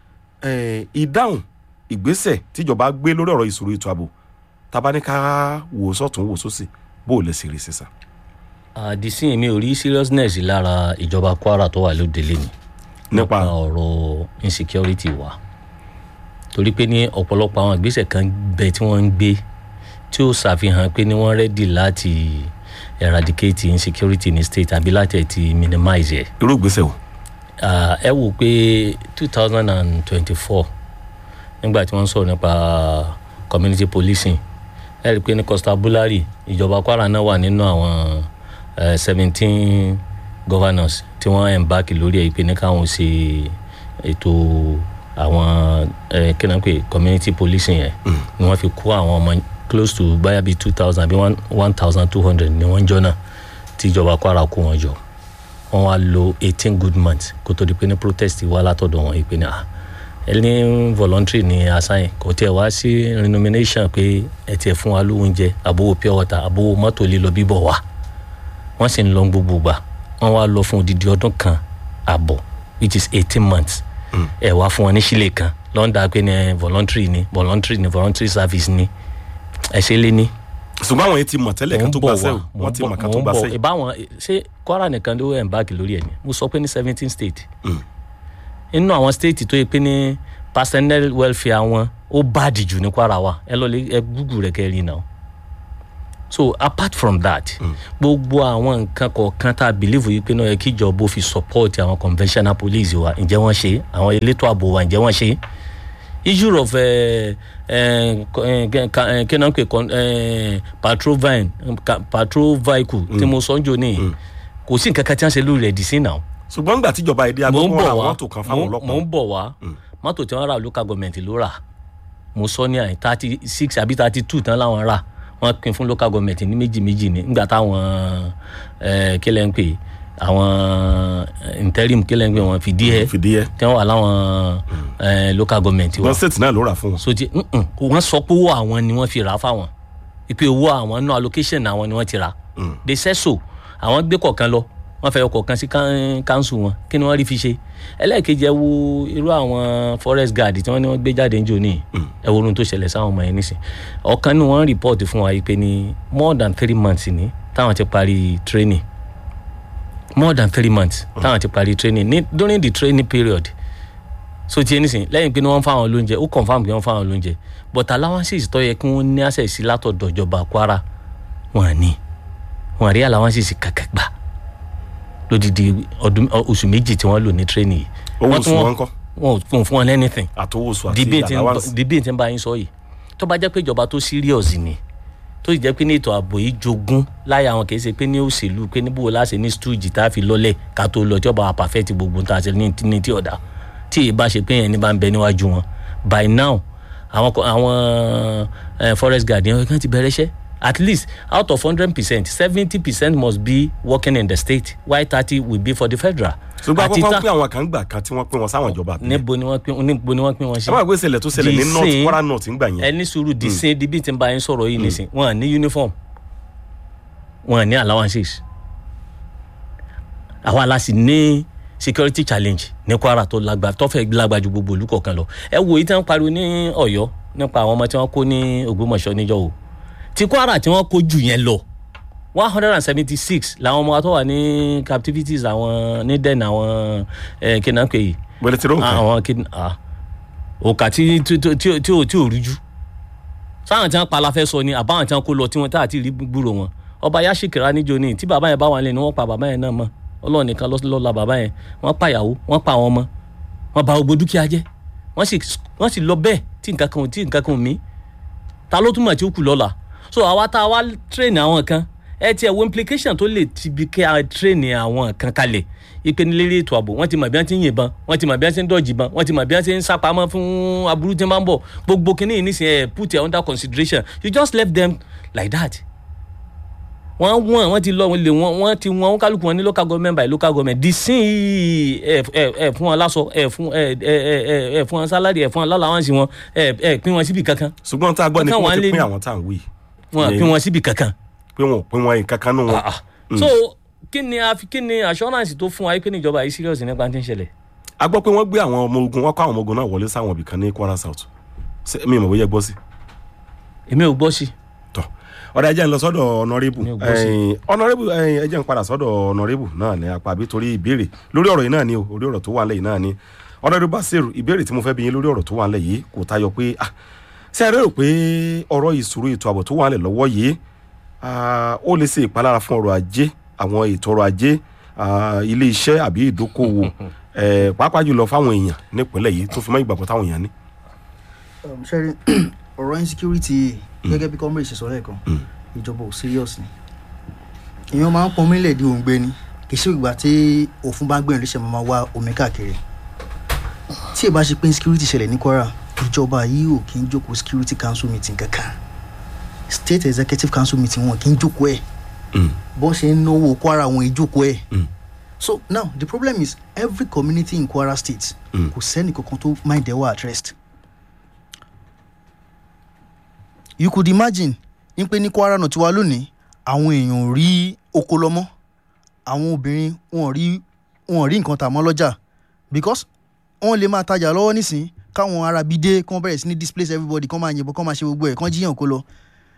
ìdáhùn ìgbésẹ̀ tíjọba gbé lórí ọ̀rọ̀ ìṣòro ètò ààbò tabaníká wò sọ́tún wò sósì bó o lè ṣe rí sísà. àdìsí mi ò rí seriousness lára ìjọba Kwara tó wà lóde lẹ́nu nípa ọ̀rọ̀ insecurity wa torí pé ní ọ̀pọ̀lọpọ̀ àwọn ìgbésẹ̀ kan bẹ tí wọ́n ń gbé tí ó ṣàfihàn pé ní wọ́n ready láti eradicate insecurity ní state àbí láti ẹ̀ ti minimize ẹ̀. irú ìgbésẹ̀ wo. ẹ wò pé two thousand and twenty-four nígbà tí wọ́n sọ̀rọ̀ nípa community policing ẹ rí i pé ní constabulary ìjọba Kwara náà wà nínú àwọn seventeen governors tí wọ́n embark lórí ẹ̀ pé ní káwọn ṣe ètò àwọn kí náà pé community policing yẹn ni wọ́n fi kó àwọn ọmọ close to báyà bíi two thousand àbí one thousand two hundred ni wọ́n jọ náà tí ìjọba Kwara kó wọn jọ wọ́n wá lò eighteen good months kó tó di pé ní protest wá látọ̀dọ̀ wọn pé ní à ẹni voluntary ni assign kò tiẹ̀ wá sí renomination pé ẹ tiẹ̀ fún wa lóúnjẹ àbówó pure water àbówó mọ́tò lílọ bíbọ̀ wá wọ́n sì ń lọ gbogbo gbà wọ́n wá lọ fún odidi ọdún kan àbọ̀ which is eighteen months ẹ wá fún wọn ní sílẹ̀ kan lọ́ndà pé ní voluntary ni voluntary ni voluntary service ni ẹ ṣe lé ní. ṣùgbọ́n àwọn yìí ti mọ̀ tẹ́lẹ̀ kan tó gbà sẹ́wọ̀ wọ́n ti mọ̀ kan tó gbà sẹ́yìn. ìbáwọn ṣé Kwara nìkan ló embark lórí ẹ̀ ni mo sọ pé ní seventeen state inú àwọn state tó yẹ pé ní personnel welfare wọn ó báàdì jù ní Kwara wa ẹ lọ lé ẹ gúgù rẹ kẹrin náà so apart from that gbogbo àwọn nǹkan kọ̀ọ̀kan tá a believe yìí pé náà yẹ kí ìjọba ó fi support àwọn conventional police wa ǹjẹ́ wọ́n ṣe àwọn elétò ààbò wa ǹjẹ́ wọ́n ṣe issue of kí náà ń pè patrol van patrol vehicle tí mo sọ ń jò ní kò sí nǹkan kan tí wọ́n ṣe lórí rẹ̀ dì sí náà. ṣùgbọ́n nígbà tíjọba èdè agbóhùn ra mọ́tò kan fáwọn ọlọ́pàá. mo ń bọ̀ wá mọ́tò tí wọ́n rà local government ló rà mo sọ ní àyè thirty six àbí thirty two tán láwọn rà wọ́n pín fún local government ní méjì méjì ní nígbà táwọn kílẹ̀ ń pè àwọn interim kílẹ̀ ń pè wọ́n fìdí ẹ̀ tí wọ́n wà láwọn local government wa. wọ́n state náà ló rà fún wọn. so ti wọ́n sọ pé owó àwọn ni wọ́n fi rà fáwọn ìpè owó àwọn náà allocation àwọn ni wọ́n ti rà they say so àwọn gbé kọ̀ọ̀kan lọ wọ́n fẹ́ ọkọ̀ sí council wọn kí ni wọ́n rí fi ṣe ẹlẹ́ẹ̀kejì ẹ wo irú àwọn forest guard tí wọ́n ní wọ́n gbé jáde níjó ní ẹ wo ohun tó ṣẹlẹ̀ sáwọn ọmọ yẹn nísìn ọ̀kan ní wọ́n report fún wa yìí pé ní more than three months ní táwọn ti parí training more than three months táwọn ti parí training ní during the training period so ti nísìn lẹ́yìn pé ní wọ́n fáwọn lóúnjẹ ó confam pé wọ́n fáwọn lóúnjẹ but allowances tó yẹ kí wọ́n ní access sí látọ̀dọ̀ ìjọba Kwara wọn ní wọn rí allowances kàkà gbà lódìdí ọdún oṣù méjì tí wọ́n lò ní training yìí. owó oṣù wọn kọ́. wọn ò fún wọn anything. àtọwọ́ oṣù àti allowance. debate tí ń bá yín sọ yìí tó bá jẹ́ pé ìjọba tó serious ni tó sì jẹ́ pé ní ètò ààbò yìí jogún láyà àwọn kìí ṣe pé ní òṣèlú pé níbo láṣẹ ní stúùjì tá a fi lọ́lẹ̀ ká tó lọ tí ọba perfect gbogbo tá a ṣe ní tí ọ̀dà tí ì bá ṣe pé yẹn ní bá ń bẹ níwájú wọn by now àwọn àwọn forest guard yẹn kan ti bẹ̀rẹ̀ iṣẹ́ at least out of hundred percent seventy percent must be working in the state while thirty will be for the federal. ṣùgbọ́n àkọ́kọ́ pé àwọn kan gbà kan tí wọ́n pín wọn sáwọn ìjọba. níbo ni wọ́n pín níbo ni wọ́n pín wọn sí. ẹ máa gbé ṣẹlẹ̀ tó ṣẹlẹ̀ ní north Kwara north ńgbà yẹn. ẹni sùúrù di sin di bí tí n bá yín sọ̀rọ̀ yìí nìsín wọn ní uniform wọn ní allowances àwa aláṣì ní security challenge ní Kwara tó lágbá tó fẹ́ lágbá ju gbogbo olú kọ̀ọ̀kan lọ ẹ wo èyí tí wọ́n pariwo ní Ọ̀yọ́ nípa àwọn ọmọ tí wọ́n kó ní Ògbómọ̀ṣọ́ níjọ́ o ti Kwara tí wọ́n kó jù yẹn lọ one hundred and seventy six làwọn ọmọ wa tó wà ní captivities àwọn ní den àwọn kidnapper yìí. wẹ́lẹ̀ tí ló ń kà. àwọn kidnapper òkà tí tí tí tí ò tí ò rújú sáwọn tí wọ́n pa la fẹ́ sọ ni àbáwọn tí wọ́n kó lọ tí wọ́n tá àti rí gbúrò wọn ọba Yashikira níjó ní tí bàbá yẹn bá wà nílẹ̀ ni wọ́n pa bàbá yẹn náà mọ́ Ọlọ́run nìkan ló la bàbá yẹn wọ́n pa ìyàwó wọ́n pa àwọn ọmọ wọ́n bà gbogbo dúkìá jẹ́ wọ́n sì wọ́n sì lọ bẹ́ẹ̀ tí nǹkan kan tí nǹkan kan mí ta ló túmọ̀ tí ó kù lọ́la so àwa tá a wá train àwọn kan ẹ tiẹ̀ wo implication tó lè ti bi kí a train àwọn kan kalẹ̀ ipe ní lérí ètò ààbò wọ́n ti mọ̀ bí wọ́n ti ń yìnbọn wọ́n ti mọ̀ bí wọ́n ti ń dọ̀jì bọn wọ́n ti mọ̀ bí wọ́n ti ń sápamọ́ fún aburú tí wọ́n bá ń bọ̀ gbogbo kínní yìí nísìnyí ẹ̀ put it under consideration you just left them like that. wọ́n wọ́n wọ́n ti lọ wọ́n lè wọ́n wọ́n ti wọ́n kálukú wọn ní local government by local government di sin yìí ẹ̀ ẹ̀ ẹ̀ fún wọn lásọ ẹ̀ fún ẹ̀ ẹ̀ ẹ̀ fún wọn salary ẹ̀ fún wọn lálàáwánsì wọn ẹ̀ ẹ̀ pín wọn síbi kankan. ṣùgbọ́n tá a gbọ́ ni pé wọ́n ti pín àwọn tá à ń wí. wọ́n pín wọn síbi kankan. pé wọn ò pín wọn kankan nù wọn. so kí ni àfi kí ni assurance tó fún wa pé níjọba yìí serious nípa tí ń ṣẹlẹ̀. a gbọ́ pé wọ́n gbé àwọn ọmọ ogun wọ́n kó àwọn ọmọ ogun náà wọlé sáwọn ibì kan ní Kwara South mi ò mọ̀ bóyá gbọ́ sí. èmi ò gbọ́ sí. tọ́ ọ̀dà ẹ̀jẹ̀ ń lọ sọ́dọ̀ ọ̀nàrẹ́bù ọ̀nàrẹ́bù ẹ̀jẹ̀ ń padà sọ́dọ̀ ọ̀nàrẹ́bù náà ní apá àbí torí ìbéèrè lórí ọ̀rọ̀ yìí náà ni o orí ọ̀rọ̀ tó wà lẹ́yìn náà ni ọ̀nàrẹ́bù Basiru ìbéèrè tí mo fẹ́ bi yín lórí ọ̀rọ̀ tó wà lẹ́ yìí kò tayọ pé ah ṣé ẹ rò pé ọ̀rọ̀ ìṣòro ètò ààbò tó wà lẹ́ lọ́wọ́ yìí ó lè ṣe ìpalára fún ọrọ̀ ajé àwọn ètò ọrọ̀ ajé ilé iṣẹ́ àbí ìdókòwò pàápàá jùlọ fáwọn èèyàn nípìnlẹ̀ yìí tó fi mọ́ ìgbàgbọ́ táwọn èèyàn ní. ṣẹ́rí ọ̀rọ̀ insecurity gẹ́gẹ́ bí comrade ṣe sọ lẹ́ẹ̀kan ìjọba ò serious ni èèyàn máa ń pọn mílẹ̀ di òǹgbẹ ni kì í ṣe ìgbà tí òfin bá ń gbẹ̀rún léṣe máa wá omi káàkiri tí ì bá ṣe pé insecurity ṣẹlẹ̀ ní Kwara ìjọba yìí ò kí ń jókòó security council meeting kankan state executive council meeting wọn kì í jókòó ẹ̀ bọ́n ṣe ń náwó Kwara wọn ìjókòó ẹ̀ so now the problem is every community in Kwara state kò sẹ́ni kankan tó mind their way at rest. You could imagine ní pé ní Kwara náà ti wá lónìí àwọn èèyàn rí oko lọ́mọ́ àwọn obìnrin wọn rí wọn rí nǹkan tà mọ́ lọ́jà because wọ́n lè máa tajà lọ́wọ́ nísìn káwọn ará bí dé kán bẹ̀rẹ̀ sí ní displace everybody kán máa yìnbọn kán máa ṣe gbogbo ẹ̀ kán jíyàn kó lọ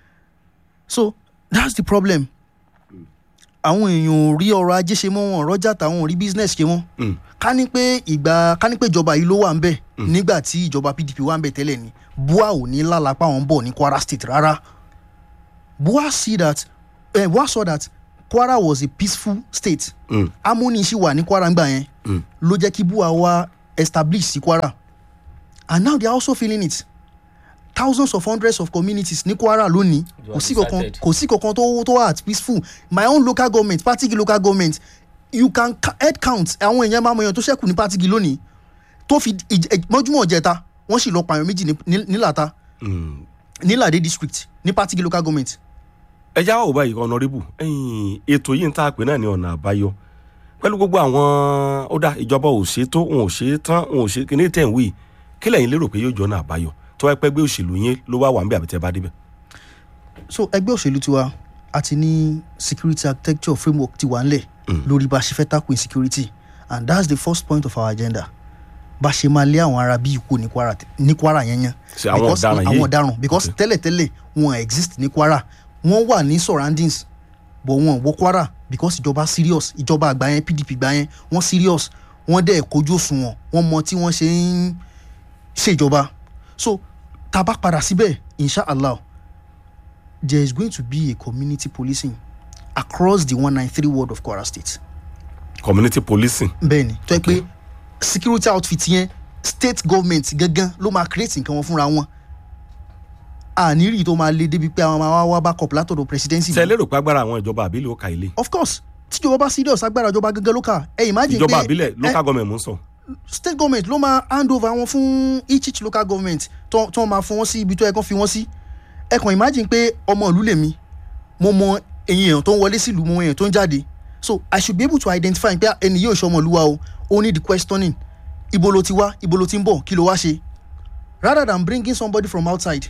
so that's the problem. àwọn èèyàn ò rí ọrọ̀ ajé ṣe mọ́ wọn rọ́jà táwọn ò rí business ṣe mọ́ ká ní pé ìgbà ká ní pé ìjọba yìí ló wà ń bẹ̀ nígbà tí ìjọba P D P wà ń bẹ̀ tẹ́lẹ̀ ni Bua ò ní lálàpá wọn bọ̀ ní Kwara state rárá. Bua see that eh, Bua saw that Kwara was a peaceful state mm. harmony ṣì wà ní Kwara ńgbà yẹn mm. ló jẹ́ kí Bua wá establish sí Kwara and now they are also feeling it. Thousands of hundreds of communities ní Kwara lónìí kò sí kankan kò sí kankan tó tó wà at peaceful. My own local government Patigi local government you can head count àwọn èèyàn máa mọ èèyàn tó ṣẹ́kù ní Patigi lónìí tó fi mọ́júmọ́ ọ̀jẹ̀ta wọ́n sì lọ pààyàn méjì nílàta nílàdé district ní Patigi local government. ẹ já wò báyìí ọ̀nàrẹ́bù ètò yìí ń tà pé náà ní ọ̀nà àbáyọ pẹ̀lú gbogbo àwọn ó dá ìjọba ò ṣe tó òun ò ṣe tán òun ò ṣe kí ní tẹ̀ ń wí kí lẹ́yìn lérò pé yóò jọ ọ̀nà àbáyọ tó wáá pẹ́ gbé òṣèlú yín ló wá wà ń bẹ̀ àbí tẹ́ bá débẹ̀. so ẹgbẹ́ òṣèlú tiwa àti ní security architecture framework ti wà ńlẹ̀ lórí bá a ṣe fẹ́ tackle insecurity and that's the first point of our agenda bá a ṣe máa lé àwọn ará bí ikú ní Kwara ní Kwara yẹn yẹn àwọn ọ̀daràn yìí àwọn ọ̀daràn because tẹ́lẹ̀tẹ́lẹ̀ wọn exist ní Kwara wọ́n wà ní surroundings but wọn wọ Kwara because ìjọba serious ìjọba àgbà yẹn P D P gbà yẹn wọ́n serious wọ́n dẹ̀ kojú òṣùwọ̀n wọ́n mọ tí wọ́n ṣe ń ṣèjọba so tá a bá padà síbẹ̀ inshallah there is going to be a community policing across the one ninety three ward of Kwara state. community policing. bẹ́ẹ̀ni tó yẹ pé security outfit yẹn state government gangan ló máa create nǹkan wọn fúnra wọn àníri tó máa lé débi pé àwọn máa wá backup látọ̀dọ̀ presidency. ṣe lérò pé agbára àwọn ìjọba àbílẹ̀ ó ka ilé. of course tíjọba bá serious agbára ìjọba gangan ló kà ẹ imagine pé ìjọba àbílẹ̀ local government mú sọ. state government ló máa hand over wọn fún each each local government tó tó máa fún wọn sí ibi tó yẹ kán fi wọn sí ẹ kàn imagine pé ọmọ ìlú lèmi mo mọ èèyàn tó ń wọlé sílùú mo mọ èèyàn tó ń jáde so I should be able to identify pé ẹni yóò ṣe ọmọ ìlú wa o ó ní the questioning ibo ló ti wá ibo ló ti ń bọ̀ kí ló wá ṣe rather than bringing somebody from outside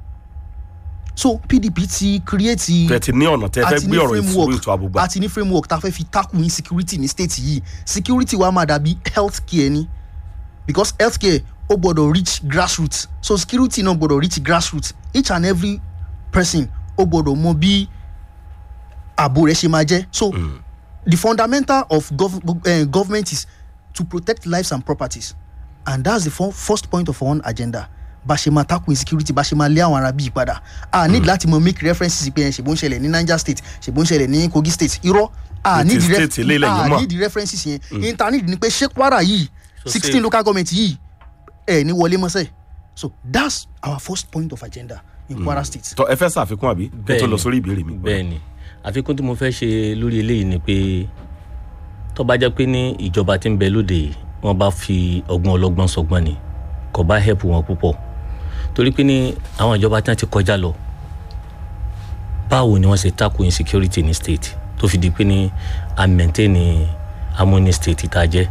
so P D P ti create tẹ̀tí ní ọ̀nà tẹ́ fẹ́ gbé ọ̀rọ̀ ìṣòro ètò ààbò gbà àti ní framework tá a fẹ́ fi tackle insecurity ní state yìí security wa máa dàbí health care ni because health care ó gbọ́dọ̀ reach grassroots so security náà gbọ́dọ̀ reach grassroots each and every person ó gbọ́dọ̀ mọ bí ààbò rẹ̀ ṣe máa jẹ́ so mm. the fundamental of gov uh, government is to protect lives and properties and that's the first point of our own agenda bá ṣe máa tackle insecurity bá ṣe máa lé àwọn ará bíi padà a need láti mọ make references pé ṣèbó ń ṣẹlẹ̀ ní Niger state ṣèbó ń ṣẹlẹ̀ ní Kogi state irọ́ a need the references yẹn internet ni pé ṣé Kwara yìí sixteen local government yìí ẹ̀ ní wọlé mọ́sẹ̀ So that's our first point of agenda in Kwara State. tọ ẹ fẹ́ ṣàfikún àbí kí tó lọ sórí ìbéèrè mi. bẹ́ẹ̀ni àfikún tí mo fẹ́ ṣe lórí eléyìí ni pé tó bá jẹ́ pé ní ìjọba tí ń bẹ lóde wọ́n bá fi ọgbọ́n ọlọ́gbọ́n sọgbọ́n ni kò bá help wọn púpọ̀ torí pé ní àwọn ìjọba tí wọ́n ti kọjá lọ báwo ni wọ́n ṣe tackle insecurity ní state tó fi di pé ní a maintain harmony state tá a jẹ́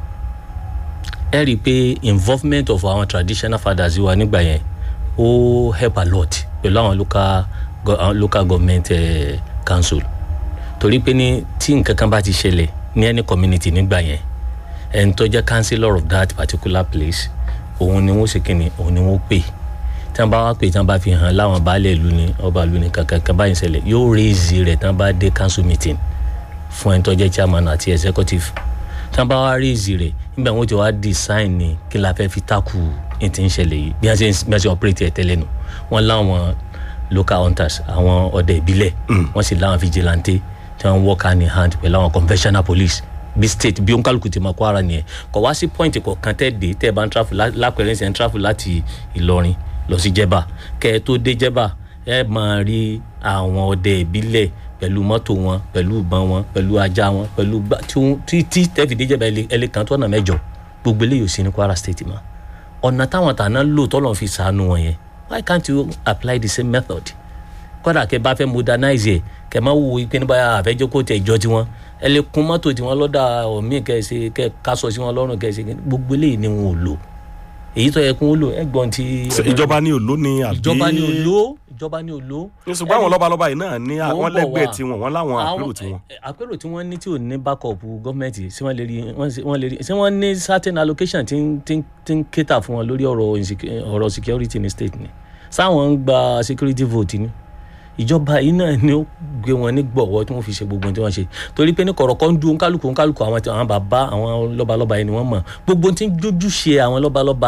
ẹ rí i pé involvement of our traditional fathers wa nígbà yẹn ó help a lot pẹ̀lú àwọn local go, local government uh, council torí pé ní tí nǹkan kan bá ti ṣẹlẹ̀ ní any community nígbà yẹn ẹni tó jẹ́ councillor of that particular place òun ni wọ́n ṣe kíni òun ni wọ́n pè tí wọ́n bá wá pè tí wọ́n bá fi hàn láwọn baálé ìlú ni ọba ìlú ni kankan kan báyìí ṣẹlẹ̀ yóò raise rẹ̀ tí wọ́n bá dé council meeting fún ẹni tó jẹ́ chairman àti executive tí wọ́n bá wá raise rẹ̀ nígbà wọn ti wá design ni kí la fẹ́ fi takù ní ti ń ṣẹlẹ̀ yìí bí wọ́n ṣe bí wọ́n ṣe operate ẹ̀ tẹ́lẹ̀ nù wọ́n láwọn local hunters àwọn ọdẹ ìbílẹ̀ wọ́n sì láwọn vigilante tí wọ́n work hand in hand pẹ̀lú àwọn conventional police bí state bí onkaluku ti máa Kwara nìyẹn kò wá sí point kọ̀ọ̀kan tẹ́ dé tẹ́ bá ń travel lápẹ̀rẹ́ ṣe ń travel láti Ìlọrin lọ sí Jẹ̀bà kẹ́ ẹ tó dé Jẹ̀bà ẹ máa rí àwọn ọdẹ ìbílẹ̀ pẹ̀lú mọ́tò wọn pẹ̀lú ìbọn wọn pẹ̀lú ajá wọn pẹ̀lú tí tí tẹ́fì dé Jẹ̀bà ẹlẹ́ kan tó ọ̀nà mẹ́jọ gbogbo eléyìí ò sí ní Kwara state mọ́ ọ̀nà táwọn tàná lò tọ́lọ̀ fi sànù wọn yẹn why can't you apply the same method kódà kẹ́ bá fẹ́ modernize ẹ̀ kẹ́ máa wo ìpinnu báyà àfẹ́jọ́ kó tẹ̀ ìjọ tiwọn ẹ lè kun mọ́tò tí wọ́n lọ́dà ọ̀mí kẹ́sì kẹ́ kásọ̀ sí wọn lọ́rùn kẹ́sì gbogbo eléyìí ni wọn ò lò èyí tó yẹ kún ó lò ẹgbọ́n ti. ìjọba ní òló ni àbí. ìjọba ní òló ìjọba ní òló. ṣùgbọ́n àwọn lọ́balọ́ba yìí náà ní àwọn lẹ́gbẹ̀ẹ́ tiwọn wọ́n láwọn àpérò tiwọn. àpérò tí wọ́n ní tí ò ní backup gọ́ọ̀mẹ̀ntì sí wọ́n lè rí wọ́n lè rí sí wọ́n ní certain allocation tí ń tí ń cater fún wọn lórí ọ̀rọ̀ security ní state ni sáwọn ń gba security vote ni ìjọba yìí náà ni ó gbé wọn ní gbọ̀wọ́ tí wọ́n fi ṣe gbogbo tí wọ́n ṣe torí pé ní kọ̀rọ̀kọ́ ń dún kálukú ń kálukú àwọn àwọn bàbá àwọn lọ́balọ́ba yìí ni wọ́n mọ̀ gbogbo tí ń jójú ṣe àwọn lọ́balọ́ba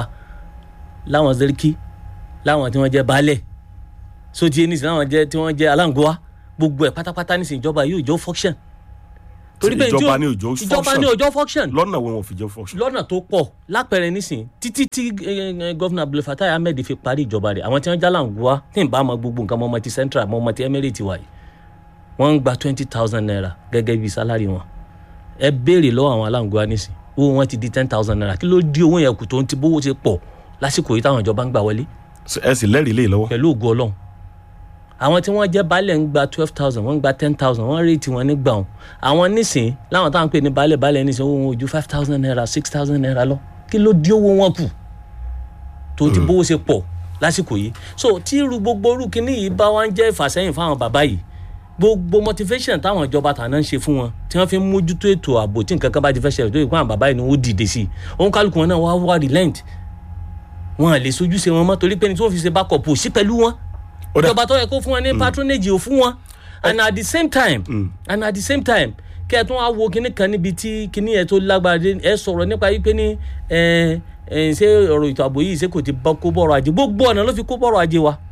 láwọn zẹ́ríkì láwọn tí wọ́n jẹ́ baálẹ̀ sóti ẹni sí láwọn jẹ́ tí wọ́n jẹ́ aláǹgọ́wá gbogbo ẹ̀ pátápátá ní sìn ìjọba yìí òjò function. torí pé ìjọba ní òjò function ìjọba ní òjò function lọ́nà wo wọn fi jẹ́ function. lọ́nà tó pọ̀ lápẹẹrẹ nísìn títí tí gọ́fìnà Abdul Fatai Ahmed fi parí ìjọba rẹ̀ àwọn tí wọ́n jálàǹgọ́wá tí ń bá ọmọ gbogbo nǹkan mọ́ ọmọ ti central mọ́ ọmọ ti emirate wa yìí wọ́n ń gba twenty thousand naira gẹ́gẹ́ bí salary wọn ẹ béèrè lọ́wọ́ àwọn aláǹgọ́wá nísìn owó wọn ti di ten thousand naira kí ló dí owó yẹn kù tó ń ti bówó ṣe pọ̀ lásìkò yìí táwọn ìjọba ń gbà wọlé. ẹ sì lẹ́rìí lé lọ́wọ́. pẹ̀lú ògo Ọlọ́run àwọn tí wọ́n jẹ́ baálẹ̀ ń gba twelve thousand wọ́n ń gba ten thousand wọ́n rèétí wọn nígbà wọn àwọn nísìn láwọn táwọn pè ní baálẹ̀ baálẹ̀ nísìn owó wọn ò ju five thousand naira six thousand naira lọ kí ló dí owó wọn kù tó ti bówó ṣe pọ̀ lásìkò yìí so tí irú gbogbo irú kíní yìí bá wá ń jẹ́ ìfàsẹ́yìn fáwọn bàbá yìí gbogbo motivation táwọn ìjọba tàná ń ṣe fún wọn tí wọ́n fi ń mójútó ètò ààbò tí nǹkan kan bá ti fẹ́ ṣẹlẹ̀ tó yẹ kó àwọn bàbá yìí ni wọ́n dìde sí i òun kálukú wọn náà wá wá relent wọn à lè sojú ṣe wọn mọ́ torí pé ní tí wọ́n fi ṣe backup sí pẹ̀lú wọn ìjọba tó yẹ kó fún wọn ní patronage ò fún wọn and at the same time mm. and at the same time kí ẹ tún wá wo kinní kan níbi tí kinní yẹn tó lágbára dé ẹ sọ̀rọ̀ nípa yìí pé ní ẹ ẹ ṣé ọ̀rọ̀ ètò ààbò yìí ṣé kò ti bá kó bọ̀rọ̀ ajé gbogbo ọ̀nà ló fi kó bọ̀rọ̀ ajé wa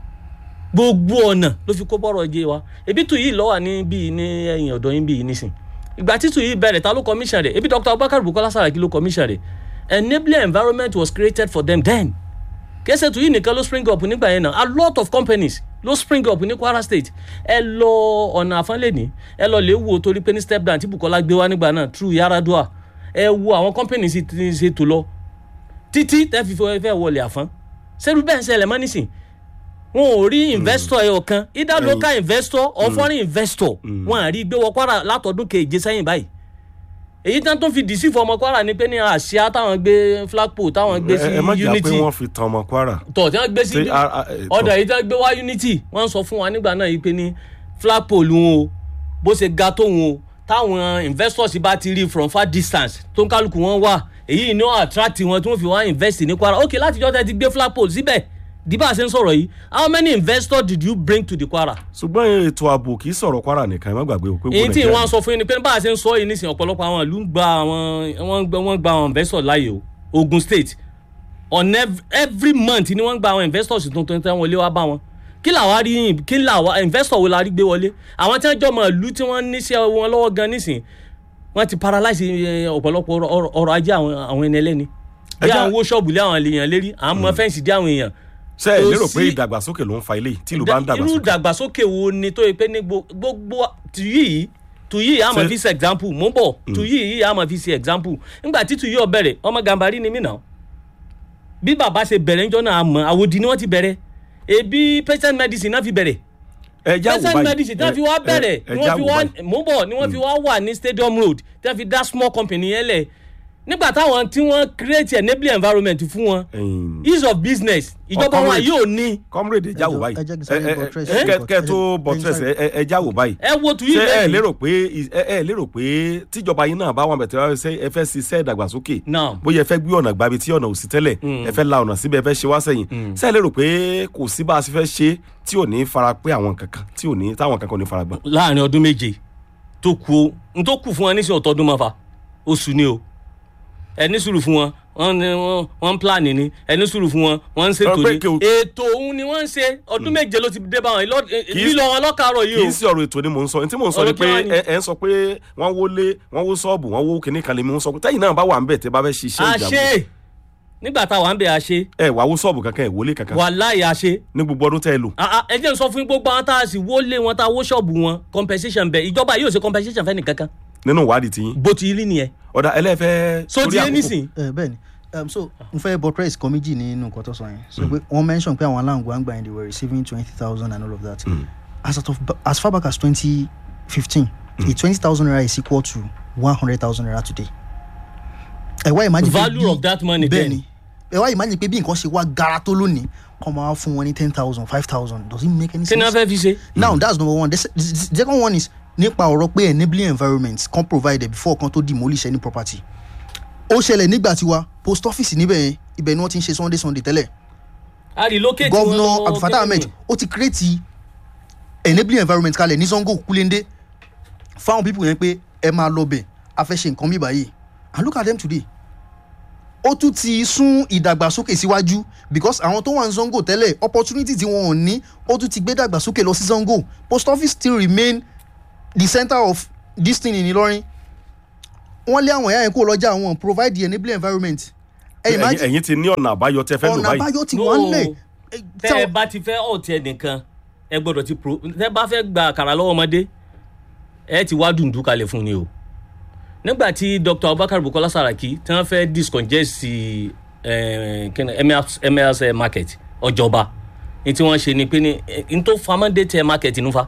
gbogbo ọ̀nà ló fi kó bọ̀rọ̀ ajé wa ebi tù yìí lọ́wọ́ ní bíi ní ẹ̀yìn ọ̀dọ́ yín bíi nísìn ìgbà títù yìí bẹ̀rẹ̀ ta ló commission rẹ̀ ebi Doctor Abubakar Bukola Saraki ló commission rẹ̀ enabling environment was created for them then kẹsẹ̀ tù yìí nìkan ló spring up nígbà yẹn náà a lot of companies ló spring up ní Kwara State ẹ lọ ọ̀nà àfọ́nlẹ́ni ẹ lọ lè wo torí pé ní step down tí Bukola gbé wá nígbà náà through Yaradua ẹ wo àwọn companies ti ṣe tó lọ títí tẹ́ fi fẹ́ wọlé àfọ́n sẹ́rù bẹ́ẹ̀ ń ṣẹlẹ̀ mọ́ nísìn wọn ò rí investor ẹ̀ ọ̀kan either mm. local investor or mm. foreign investor mm. wọn à rí gbé wọ Kwara látọdún keje sẹ́yìn báyìí èyí tán tó fi dìísí fún ọmọ Kwara ni pé ní àṣìá táwọn gbé flagpole táwọn gbé sí Unity ẹ má jà pé wọ́n fi tan ọmọ Kwara tọ̀ tí wọ́n gbé sí ọ̀dà yìí tí wọ́n gbé wá Unity wọ́n sọ fún wa nígbà náà yìí pé ní flagpole wọn o bó ṣe ga tó wọn o táwọn investors bá ti rí from far distance tó ń kálukú wọn wà èyí ni wọ́n attract wọn tí wọ́n fi wá invest ní Kwara ok látijọ́ tẹ́ ti gbé flagpole síbẹ̀ dìbà ṣe ń sọ̀rọ̀ yìí how many investors did you bring to the Kwara. ṣùgbọ́n ètò ààbò kì í sọ̀rọ̀ Kwara nìkan ẹ má gbàgbé o pé èyí tí wọ́n sọ fún yín ni pé bá a ṣe ń sọ yìí nísìnyí ọ̀pọ̀lọpọ̀ àwọn ìlú ń gba àwọn wọ́n gba wọ́n gba àwọn investors láàyè o Ogun State on every, every month ni wọ́n gba àwọn investors tuntun tí wọ́n wọlé wá bá wọn kí làwa rí kí làwa investor wo la rí gbé wọlé àwọn tí wọ́n jọ mọ̀ ìlú tí wọ́n níṣẹ́ wọn lọ́wọ́ gan nísìnyí wọ́n ti paralyze ọ̀pọ̀lọpọ̀ ọrọ̀ ajé àwọn ẹni ẹlẹ́ni bí àwọn owó ṣọ́ọ̀bù lé àwọn èèyàn lérí à ń mọ fẹ́ǹsì dé àwọn èèyàn. ṣé ẹ lérò pé ìdàgbàsókè ló ń fa ilé tí ìlú bá ń dàgbàsókè. irú ìdàgbàsókè wo ni tó yẹ pé ní gbogbo tuyí tuyí a máa fi ṣe example mo ń bọ̀ tuyí a máa fi ṣe example nígbà tí tuyí ó bẹ̀rẹ̀ ọmọ Gàmbàrí ni mí náà bí bàbá ṣe bẹ̀rẹ̀ níjọ́ náà àmọ́ àwòdì ni wọ́n ti bẹ̀rẹ̀ ebi patient medicine náà fi bẹ̀rẹ̀ patient medicine tí wọ́n fi wá bẹ̀rẹ̀ ni wọ́n fi wá mo ń bọ̀ ni wọ́n fi wá wà ní Stadium Road tí wọ́n fi dá small company yẹn lẹ̀ nígbà táwọn tí wọ́n create enabling environment fún wọn ease of business ìjọba wọn yóò ní. comrade ẹ jáwó báyìí kẹ tó buttress ẹ jáwó báyìí. ẹ wo tuyi lẹ́yìn. ṣé ẹ lérò pé ẹ lérò pé tíjọba yìí náà bá wọn bẹ̀tẹ̀ ẹ fẹ́ ṣiṣẹ́ ìdàgbàsókè bóyá ẹ fẹ́ gbé ọ̀nà gbàbí tí ọ̀nà ò sí tẹ́lẹ̀ ẹ fẹ́ la ọ̀nà síbẹ̀ ẹ fẹ́ ṣe wá sẹ́yìn ṣé ẹ lérò pé kò sí bá a ṣe fẹ́ ṣe tí ò ní fara pé àwọn kankan tí ò ní táwọn kankan ò ní fara gbọ́n. láàrin ọdún méje tó kù o n tó kù fún wọn ní sí ọ̀tọ́dún mọ́fà oṣù ni o ẹni sùúrù fún wọn wọn ni wọn wọn plan ni ẹni sùúrù fún wọn wọn ń ṣètò ni ètò òun ni wọn ń ṣe ọdún méje ló ti dé báwọn lílọ wọn lọ́kàárọ̀ yìí o. kì í sí ọ̀rọ̀ ètò ni mò ń sọ tí mò ń sọ ni pé ẹ ń sọ pé wọ́n wọlé wọ́n wó ṣọ́ọ̀bù wọ́n wó kìnnì kan lè mú sọ pé tẹ́yìn náà bá wà ń bẹ̀ tẹ́ bá fẹ́ ṣiṣẹ́ ìjàmbá. a ṣe nígbà tá a wà ń bẹ̀ a ṣe. ẹ wàá wó ṣọ́ọ̀bù kankan ẹ wọlé kankan. wàláhì a ṣe. ní gbogbo ọdún tẹ́ ẹ lò. ẹ jẹ́ n sọ fún gbogbo àwọn tá a sì wọlé wọn tá a wó ṣọ́ọ̀bù wọn compensation bẹ̀ ìjọba yóò ṣe compensation fẹ́ nìkankan. nínú ìwádìí tí yín. bó ti rí nìyẹn. ọ̀dà ẹlẹ́fẹ́. so ti yé nísìn. bẹ́ẹ̀ ni um, so n fẹ́ buttress kan méjì nínú nǹkan tó sọ yẹn so pé wọ́n mention pé àwọn aláǹgbá ń gbà yẹn they were receiving twenty thousand and all of that mm. as, of, as far back as twenty fifteen mm. a twenty thousand naira is equal to one hundred thousand naira today. ẹ wá imagine value of that money bẹ́ẹ̀ ni ẹ wá imagine pé bí nǹkan ṣe wá gara tó lónìí kọ́ máa fún wọn ní ten thousand five thousand does it make any sense. kí ni a fẹ́ fi ṣe. now that's number one the, the, the second one is nípa ọ̀rọ̀ pé enabling environment kan provide before kan tó demolish any property. ó ṣẹlẹ̀ nígbà tiwa post office níbẹ̀ yẹn ibẹ̀ ni wọ́n ti ń ṣe sunday sunday tẹ́lẹ̀. a relocate wọn governor Abdulfatah Ahmed ó ti create enabling environment kalẹ̀ ní Sango Kulende fáwọn people yẹn pé ẹ máa lọ bẹ̀ a fẹ́ ṣe nǹkan bí báyìí and look at them today. ó tún ti sún ìdàgbàsókè síwájú because àwọn tó wà ní Sango tẹ́lẹ̀ opportunity tí wọn ò ní ó tún ti gbé dàgbàsókè lọ sí Sango post office still remain the center of this thing in Ìlọrin. wọ́n lé àwọn ẹ̀yà yẹn kó lọ́jà àwọn provide the enabling environment. ẹ̀yin ti ní ọ̀nà àbáyọ tẹ́ fẹ́ lò báyìí. ọ̀nà àbáyọ ti wọ́n lẹ̀. tẹ́ ẹ bá ti fẹ́ ọ̀tí ẹ nìkan ẹ gbọ́dọ̀ ti pro tẹ́ ẹ bá fẹ́ gba àkàrà lọ́wọ́ ọmọdé ẹ ti wá dùndú kalẹ̀ fún ni o. nígbà tí Dr. Abubakar Bukola Saraki tí wọ́n fẹ́ discongest emirs market ọjọba ní tí wọ́n ṣe ni pé ní n tó fa mandate market nufa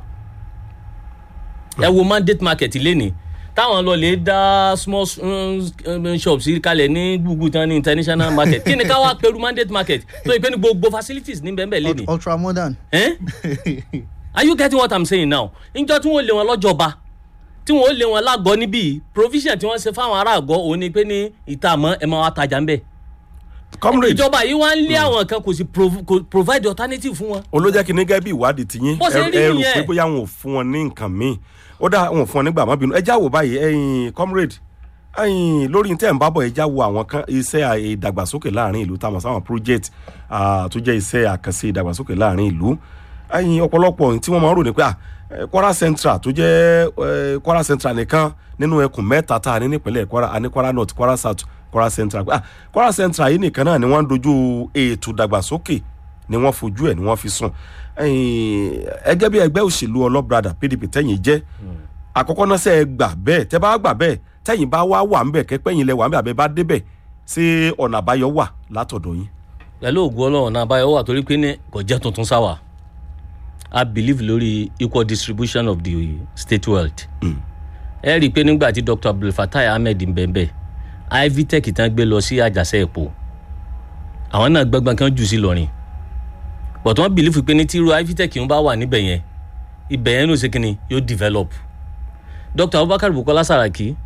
ẹ wo mandate market lẹ́nìí táwọn lọ lè dá small um, shops kalẹ̀ ní gbùgbù tán ní international market kí ni ká wá pẹ̀lú mandate market tó yẹ pé ní gbogbo facilities ní bẹ́ẹ̀ bẹ́ẹ̀ lẹ́nìí. ultra modern. Eh? Are you getting what I'm saying now? njọ́ tí wọ́n lé wọn lọ́jọba tí wọ́n lé wọn lágọ̀ọ́ níbí provision tí wọ́n ṣe fáwọn ará àgọ́ òun ni pé ní ìtààmọ́ ẹ̀ máa wá tajà ń bẹ̀. ìjọba yìí wá ń lé àwọn kan kò sì provide alternative fún wọn. olójẹ́ kí ní gẹ́gẹ́ bí ìwádìí ti yín ẹ rò pé bóyá wọn ò fún wọn ní nǹkan míì ó dá wọn fún ọ nígbà má bínú ẹ já wò báyìí ẹ̀yin comrade ẹ̀yin lórí tẹ́ ń bá bọ̀ ẹ já wo àwọn kan iṣẹ́ ìdàgbàsókè láàrin ìlú táwọn sáwọn project tó jẹ́ iṣẹ́ àkànṣe ìdàgbàsókè láàrin ìlú ẹ̀yin ọ̀pọ̀lọpọ̀ tí wọ́n máa ń rò ní pé Kwara Central tó jẹ́ Kwara Central nìkan nínú ẹkùn mẹ́ta tá a ní nípínlẹ̀ Kwara a ní Kwara North Kwara South Kwara Central Kwara Central yìí nìkan náà ni wọ́n ń dojú ètò ìdàgbàsókè ni wọ́n fojú ẹ̀ ni wọ́n fi sùn ẹgẹ́ bí ẹgbẹ́ òṣèlú ọlọ́brada P D P tẹ̀yìn jẹ́ àkọ́kọ́ náà sẹ́ ẹ gbà bẹ́ẹ̀ tẹ́ bá gbà bẹ́ẹ̀ tẹ̀yìn bá wá wà ń bẹ̀ kẹ́pẹ́yìn lẹ wà ń bẹ̀ àbẹ́ bá débẹ̀ ṣé ọ̀nà àbáyọ wà látọ̀dọ̀ yín. pẹ̀lú ògùn ọlọ́run ọ̀nà àbáyọ wà torí pé ní kò jẹ́ tuntun sáwà I believe lórí equal distribution of the state wealth. ẹ rí i pé nígbà tí Doctor Abdulfatah Ahmed Mbembe Ivitech tán gbé lọ sí àjàṣe èpò àwọn náà gbọ́ngbọ́n kan jù sí lọ́rin but wọ́n believe pé ní tíru Ivitech ń bá wà níbẹ̀ yẹn ibẹ̀ yẹn ló ṣe kí ni yóò develop. Doctor Abubakar Bukola Saraki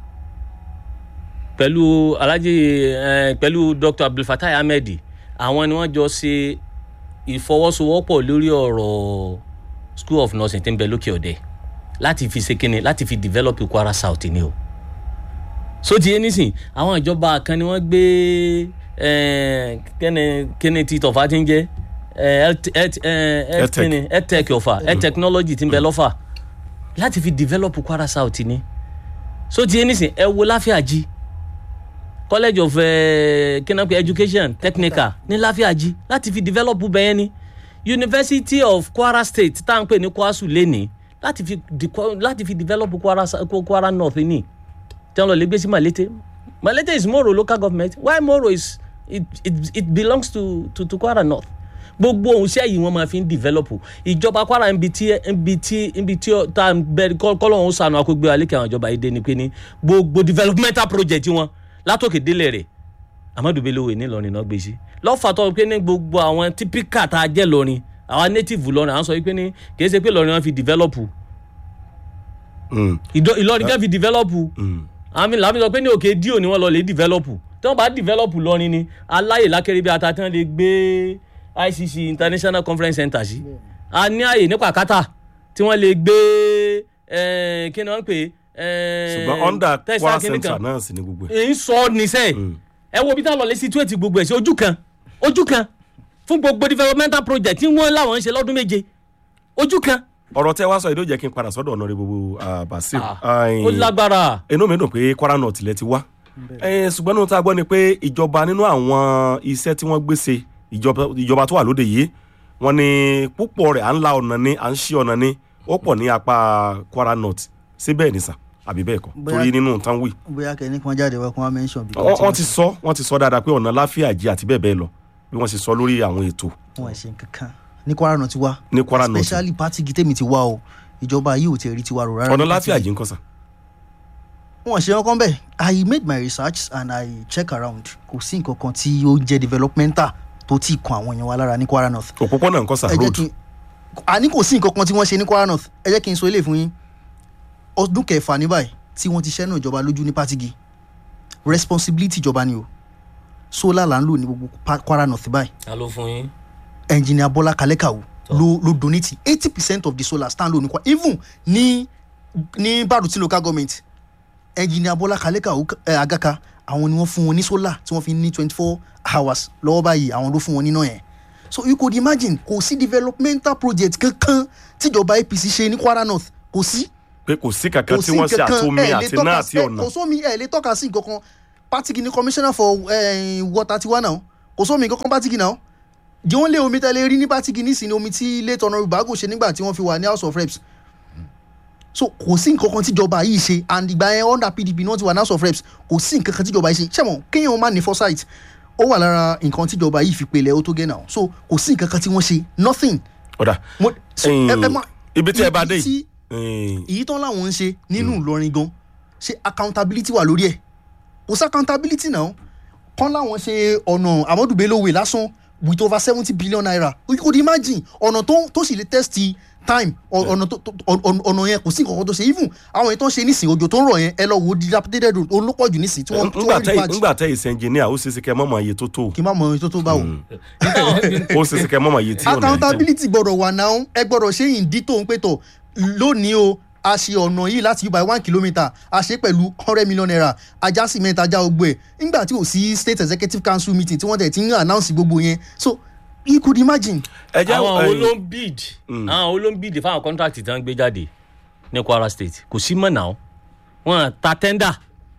pẹ̀lú Alhaji eh, pẹ̀lú Doctor Abdulfatah Ahmed àwọn ni wọ́n jọ ṣe ìfọwọ́sowọ́pọ̀ lórí ọ̀rọ̀ School of Nursing tí ń bẹ lókè ọ̀dẹ láti fi ṣe kí ni láti fi develop Kwara South ni o. so ti yé nísìn àwọn ìjọba kan ni wọ́n gbé kẹ́ni kẹ́ni tí tọ̀fà ti ń jẹ́ edtech ọ̀fà edtechnology ti ń bẹ lọ́fà láti fi develop Kwara South ni. so ti yé nísìn ẹ wo Láfíàjì college of uh, kinako education technical ní Láfíàjì láti fi develop bẹ́ẹ̀ ni University of Kwara State tá à ń pè ní Kwasu lẹ́ni láti fi láti fi develop Kwara Kwara North ni tí wọ́n lọ lè gbé sí Malete Malete is Moro local government why Moro is it it, it belongs to, to to Kwara North gbogbo ohun ṣe yìí wọ́n máa fi ń develop ìjọba Kwara nbi tí nbi tí nbi tí tá bẹ̀rẹ̀ kọ́lọ́hún sànù akógbé alẹ́ kí àwọn ìjọba yìí dé ni pé ní gbogbo developmental project wọn látòkè délẹ̀ rẹ̀ Amadu Bello ní Ìlọrin náà gbé sí lọ́fà tó pé ní gbogbo àwọn typical tá a jẹ́ lọ́rin àwọn native lọ́rin à ń sọ pé ní kì í ṣe pé lọ́rin wọn fi develop Ìlọrin kan fi develop àmì làmì sọ pé ní òkè díò ni wọ́n lọ lè develop tí wọ́n bá develop lọ́rin ni aláyè lákèrè bí ata tí wọ́n lè gbé I C C International Conference Center sí a ní àyè ní Pàkátà tí wọ́n lè gbé kí ni wọ́n pè é ṣùgbọ́n under Kwara Center náà sì ní gbogbo ẹ̀. èyí sọ níṣẹ́ ẹ wo bí tá a lọ lè situate gbogbo ẹ̀ sí ojú kan ojú kan fún gbogbo developmental project tí wọ́n láwọn ń ṣe lọ́dún méje ojú kan. ọ̀rọ̀ tẹ́ wá sọ yìí ló jẹ́ kí n padà sọ́dọ̀ ọ̀nà rẹ̀ gbogbo Basir. ó lágbára. inú mi dùn pé Kwara North tilẹ̀ ti wá ṣùgbọ́n nínú tá a gbọ́ ni pé ìjọba nínú àwọn iṣẹ́ tí wọ́n gbé ṣe ìjọba tó wà lóde yìí wọ́n ní púpọ̀ rẹ̀ à ń la ọ̀nà ni à ń ṣí ọ̀nà ni ó pọ̀ ní apá Kwara North síbẹ̀ ní sà àbí bẹ́ẹ̀ kọ́ torí nínú tán wí. bóyá kẹ́ni kan jáde wá kí wọ́n mention bí. wọ́n ti sọ wọ́n ti sọ dáadáa pé ọ̀nà Láfíàjì àti bẹ́ẹ̀ bẹ́ẹ̀ lọ bí wọ́n ṣe sọ lórí àwọn ètò. wọn ṣe kankan ní Kwara North ti wá ní Kwara North especially party gitemi ti wá o ìjọba yìí ò tẹ̀ rí tiwa rò rárá. ọ̀nà Láfíàjì ń kọ́ sà. wọn ṣe ọkàn bẹ́ẹ̀ I made my research and I check around kò sí nǹkan kan tí ó jẹ́ developmental tó ti kan àwọn èèyàn wa lára ní Kwara North. òpópónà ń kọ́ sà road. àní kò sí nǹkan kan tí wọ́n ṣe ní Kwara North ẹ jẹ́ kí n sọ eléyìí fún yín ọdún kẹfà ní báyìí tí wọ́n ti ṣẹ́nu ìjọba lójú ní Patigi responsibility ìjọba ni o solar là ń lò ní gbogbo Kwara North báyìí. ta ló fún yín. engineer Bọ́lá Kalekawu ló ló donate eighty percent of the solar stand lò ní Kwara even ní ní Baruti local government engineer Bọ́lá Kalekawu eh, Agaka àwọn ni wọ́n fún wọn ní solar tí wọ́n fi ní twenty four hours lọ́wọ́ báyìí àwọn ló fún wọn níná yẹn so you could imagine kò sí developmental project kankan tíjọba A P C ṣe ní Kwara North kò sí. pé kò sí kankan tí wọ́n ṣe àtomi àti náà àti ọ̀nà. kò sómi ẹ̀ lè tọ́ka sí nǹkan kan Patigi ni commissioner for uh, water tiwa náà kò sómi nǹkan kan Patigi náà di wọ́n lé omi tẹ́lẹ̀ rí ní Patigi nísìnyí omi tí late honourable Bago ṣe nígbà tí wọ́n fi wà ní House of Reps so kò sí nǹkan kan tíjọba yìí ṣe and ìgbà yẹn under P D P náà ti wà ní House of Reps kò sí nǹkan kan tíjọba yìí ṣe ṣẹ́mọ̀ kéèyàn má ní foresight ó wà lára nǹkan tíjọba yìí fi pelẹ̀ ó tó gẹ́ náà so kò sí nǹkan kan tí wọ́n ṣe nothing. ọ̀dà ibi tí ẹ bá dé yìí. èyí tán làwọn ń ṣe nínú Ìlọrin gan ṣe accountability wà lórí ẹ̀ kò sí accountability náà kán láwọn ṣe ọ̀nà Amadu Bello Way lásán with over seventy billion naira you could imagine ọ̀nà tó sì lè test time ọ̀nà ọ̀nà yẹn kò sí nǹkan kan tó ṣe even àwọn èyí tó ń ṣe nísìnyí òjò tó ń rọ̀ yẹn ẹ lọ wo dilapidated road olópọ̀jù nísìnyí tí wọ́n tí wọ́n rí patch. ngbà tẹ́ ìṣe engineer ó ṣe é ṣe kẹ́ mọ́mọ́ iye tó tó. kí n má mọ iye tó tó báwo. ó ṣe é ṣe kẹ́ mọ́mọ́ iye tí ọ̀nà. accountability gbọ́dọ̀ wà náà ẹ gbọ́dọ̀ ṣe ìdí tó ń pè tọ̀ lónìí o a ṣe ọ̀nà yìí láti by one kilometre a ṣe pẹ̀lú hundred million naira ajá cement ajá ogbó ẹ̀ nígbà tí ò sí state executive council meeting tí wọ́n tẹ̀ ti ń announce gbogbo yẹn so you could imagine. àwọn olóńbìd àwọn olóńbìd fáwọn contract tí wọ́n gbé jáde ní Kwara State kò sí mọ̀ náà wọ́n ta tender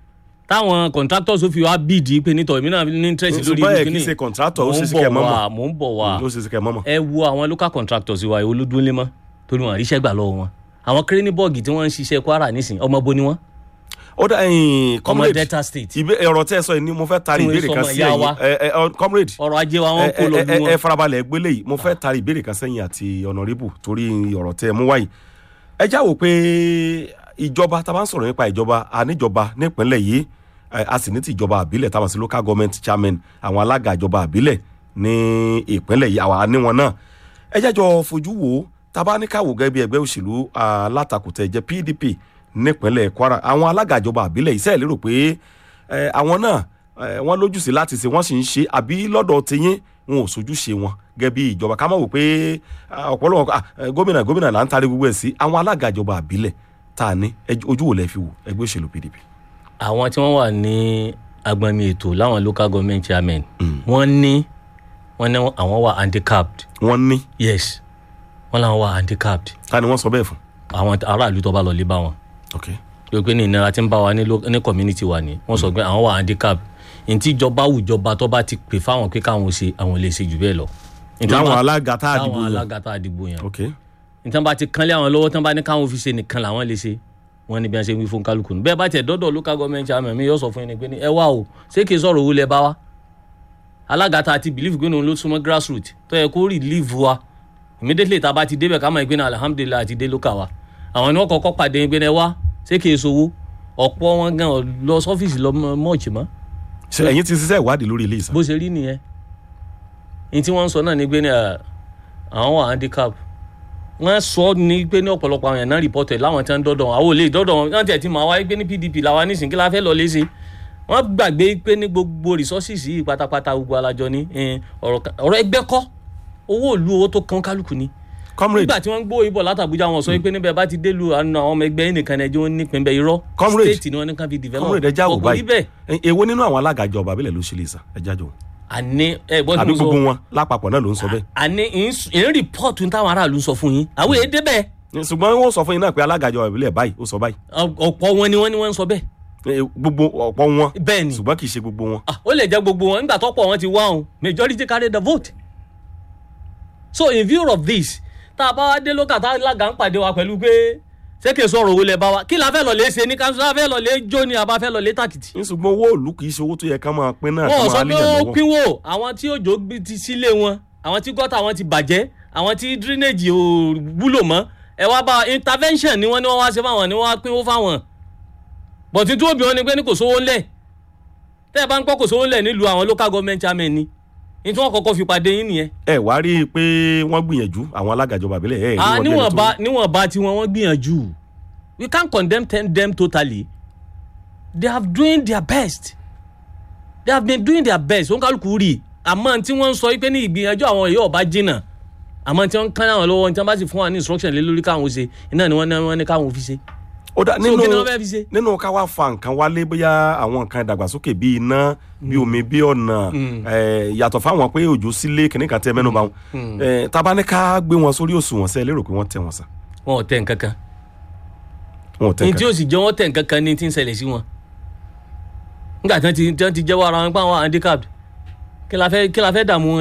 táwọn contractors ó fi wá bid pé nítorí mi náà ní interest lórí ìlú kìíní. ṣùgbọ́n ẹ̀ kì í ṣe contractor ó ṣe sí kẹ́ mọ́mọ́ mò ń bọ̀ wá ó ṣe sí kẹ́ mọ́mọ́. ẹ wo àwọn local contractors wa olódúnlé mọ́ torí wọn àríṣẹ́ gbà lọ́wọ́ wọn àwọn Kraniborg tí wọ́n ń ṣiṣẹ́ Kwara nísìnyí ọmọ bo ni wọ́n. ó dà ẹyin comrade ọmọ Delta State. ìbé ọ̀rọ̀ tẹ́ ẹ sọ yìí ni mo fẹ́ tari ìbéèrè kan sí ẹ̀yin ẹ ẹ comrade. ọrọ̀ ajé wa wọn kó lọ bí wọn. ẹ farabalẹ̀ gbélé yìí mo fẹ́ tari ìbéèrè kan sẹ́yìn àti honourable torí ọ̀rọ̀ tẹ́ ẹ mú wáyìí. ẹ jáwọ́ pé ìjọba tá a bá ń sọ̀rọ̀ nípa ìjọba àníjọba nípínlẹ̀ yìí a sì ní ti ìjọba àbílẹ̀ táwọn sí local government chairman àwọn alága ìjọba àbílẹ̀ ní ìpínlẹ̀ yìí àwa níwọn náà. ẹ jẹ́jọ́ fojú wo taba ní káwò gẹ́gẹ́ bí ẹgbẹ́ òṣèlú alátakò tẹ̀ jẹ́ P D P nípínlẹ̀ Kwara àwọn alága ìjọba àbílẹ̀ iṣẹ́ lérò pé àwọn náà wọ́n lójúṣe láti ṣe wọ́n sì ń ṣe àbí lọ́dọ̀ tiyín wọn ò sojúṣe wọn gẹ́gẹ́ bí ìjọba ká má wò pé ọ̀pọ̀lọpọ̀ gómìnà gómìnà là ń tarí gbogbo ẹ̀ sí àwọn alága ìjọba àbílẹ̀ tá a ní ojú wo lẹ fi wò ẹgbẹ́ òṣèlú P D P. àwọn tí wọ́n wà ní agbami ètò láwọn local government chairman wọ́n ní wọ́n ní àwọn wà handicapped. wọ́n ní. yes wọ́n làwọn wà handicapped. ta ni wọ́n sọ bẹ́ẹ̀ fún. àwọn aráàlú tó bá lọ lé bá wọn. ok. pé ní ìnira tí ń bá wa ní lo- ní community wa ni wọ́n sọ pé àwọn wà handicap ntí ìjọba àwùjọba tó bá ti pè fáwọn pé káwọn ṣe àwọn lè ṣe jù bẹ́ẹ̀ lọ. Ntí wọ́n láwọn bá- alága tá a dìbò láwọn yàn. alága tá a dìbò yàn ok nítorí bá ti kánlé àwọn lọ́wọ́ tán bá ní káwọn fi ṣe nìkan làwọn lè ṣe wọ́n ní bí wọ́n ṣe wí fún kálukú nù. Bẹ́ẹ̀ bá tiẹ̀ dọ́dọ̀ local government chairman mi yóò sọ fún yín ni pé ní ẹ wá o ṣé kìí sọ̀rọ̀ owó lẹ bá wa alága tá a ti believe pé òun ló súnmọ́ grassroot tó yẹ kó relieve wa immediately tá a bá ti débẹ̀ ká mọ̀ pé ní alhamdulilayi àti dé local wa àwọn ni wọ́n kọ́kọ́ pàdé pé ní ẹ wá ṣé kìí sowó ọ̀pọ̀ wọn gan lọ sọ́fíìsì lọ mọ́ọ̀chì mọ́ ṣe ẹ̀yin ti ṣiṣẹ́ ìwádìí lórí ilé ìsà. bó ṣe rí nìyẹn ní tí wọ́n ń sọ náà ni pé ní ẹ, àwọn wà handicap wọ́n sọ ní pé ní ọ̀pọ̀lọpọ̀ àwọn èèyàn náà rìpọ́tẹ̀ láwọn tí wọ́n ń dọ́dọ̀ wọn àwọn ò lè dọ́dọ̀ wọn wọ́n tiẹ̀ ti máa wáyé pé ní P D P làwọn nísìnyí kí la fẹ́ lọ léṣe wọ́n gbàgbé pé ní gbogbo resources yìí pátápátá gbogbo alájọ ní eh, ọ̀rọ̀ kan- ọ̀rọ̀ ẹgbẹ́ kọ́ owó ìlú owó tó kàn kálukú ni comrade nígbà tí wọ́n ń gbó ìbọ̀ látàbújá wọn sọ pé níbẹ̀ bá ti délùú àwọn ọmọ ẹgbẹ́ yìí nìkan ẹjọ́ ń nípìn bẹ́ẹ̀ irọ́ Comrade. state ni wọ́n ní ká fi develop comrade ẹ jáwọ́ Kò rí bẹ́ẹ̀ báyìí èwo nínú àwọn alága ìjọba àbílẹ̀ ló ṣe lè sà ẹ jájọ àní ẹ gbọ́dọ̀ àbí mo sọ gbogbo wọn lápapọ̀ náà ló ń sọ bẹ́ẹ̀. àní ìń rìpọ́ọ̀tù táwọn aráàlú ń sọ fún yín àwọn èdè débẹ̀ ṣùgbọ́n wọ́n sọ fún yín náà pé alága ìjọba ìbílẹ̀ báyìí ó sọ báyìí ọ̀pọ̀ wọn ni wọ́n ní wọ́n ń sọ bẹ́ẹ̀ Eh, gbogbo ọ̀pọ̀ wọn bẹ́ẹ̀ ni ṣùgbọ́n kì í ṣe gbogbo wọn. Ah, ó lè jẹ́ gbogbo wọn nígbà tọ́pọ̀ wọn ti wá òun majority carry the vote so in view of this tá a bá wá dé lókà tá a lága ń pàdé wa pẹ̀lú pé ṣé kìí sọ̀rọ̀ owó lẹ bá wa kí la fẹ́ lọ lè ṣe ní káńsù la fẹ́ lọ lè jó ni àbá fẹ́ lọ lè tàkìtì. ní ṣùgbọ́n owó òòlù kì í ṣe owó tó yẹ ká máa pín náà ká wọn ò máa sọ pé léyàn ó lọ́wọ́. pínwó àwọn tí òjò gbé ti sílé wọn àwọn tí gọ́tà wọn ti bàjẹ́ àwọn tí drainage ò wúlò mọ́ ẹ wá bá intervention ni wọ́n ní wọ́n wá ṣe fáwọn ni wọ́n wá pínwó fáwọn bọ̀tí tí obìnrin ni pé ní kò sówó ńlẹ̀ tẹ́ ẹ bá ń pọ́ kò sówó ńlẹ̀ nílùú àwọn local government chairman ni ní tí wọ́n kọ́kọ́ fi pàdé yín nìyẹn. ẹ wá rí i pé wọ́n gbìyànjú àwọn alága ìjọba ìbílẹ̀ ẹ rí ah wọn bí ẹni níwọ̀nba tó- níwọ̀nba tí wọ́n wọ́n gbìyànjú we can't condemn ten, them totally they have doing their best they have been doing their best wọn kálukú rí àmọ́ tí wọ́n ń sọ pé ní ìgbìyànjú àwọn èyí ọba jìnnà àmọ́ tí wọ́n ń kán àwọn lọ́wọ́ tí wọ́n bá sì fún wa ní instruction lé lórí káwọn ṣe iná ni wọ́n ní wọ́n ní káwọn fi ṣe ó dá so nínú kí ni wọ́n fẹ́ fi ṣe. nínú ká wá fa nǹkan wálé bóyá àwọn nǹkan ìdàgbàsókè bíi iná bíi omi bíi ọ̀nà eh, yàtọ̀ fáwọn pé òjò sílé kìnnìkan tẹ mẹ́nu bá wọn Eh, tá a bá ní ká gbé wọn sórí òṣùwọ̀n sẹ́ lérò pé wọ́n tẹ wọn sàn wọn ò tẹ nǹkan kan wọn ò tẹ ní nǹkan tí ó sì jẹ́ wọ́n tẹ nǹkan kan ní tí ń ṣẹlẹ̀ sí wọn nígbà tí wọ́n ti tí wọ́n ti jẹ́wọ́ ara wọn pé àwọn handicapped kí la fẹ́ kí la fẹ́ dààmú wọn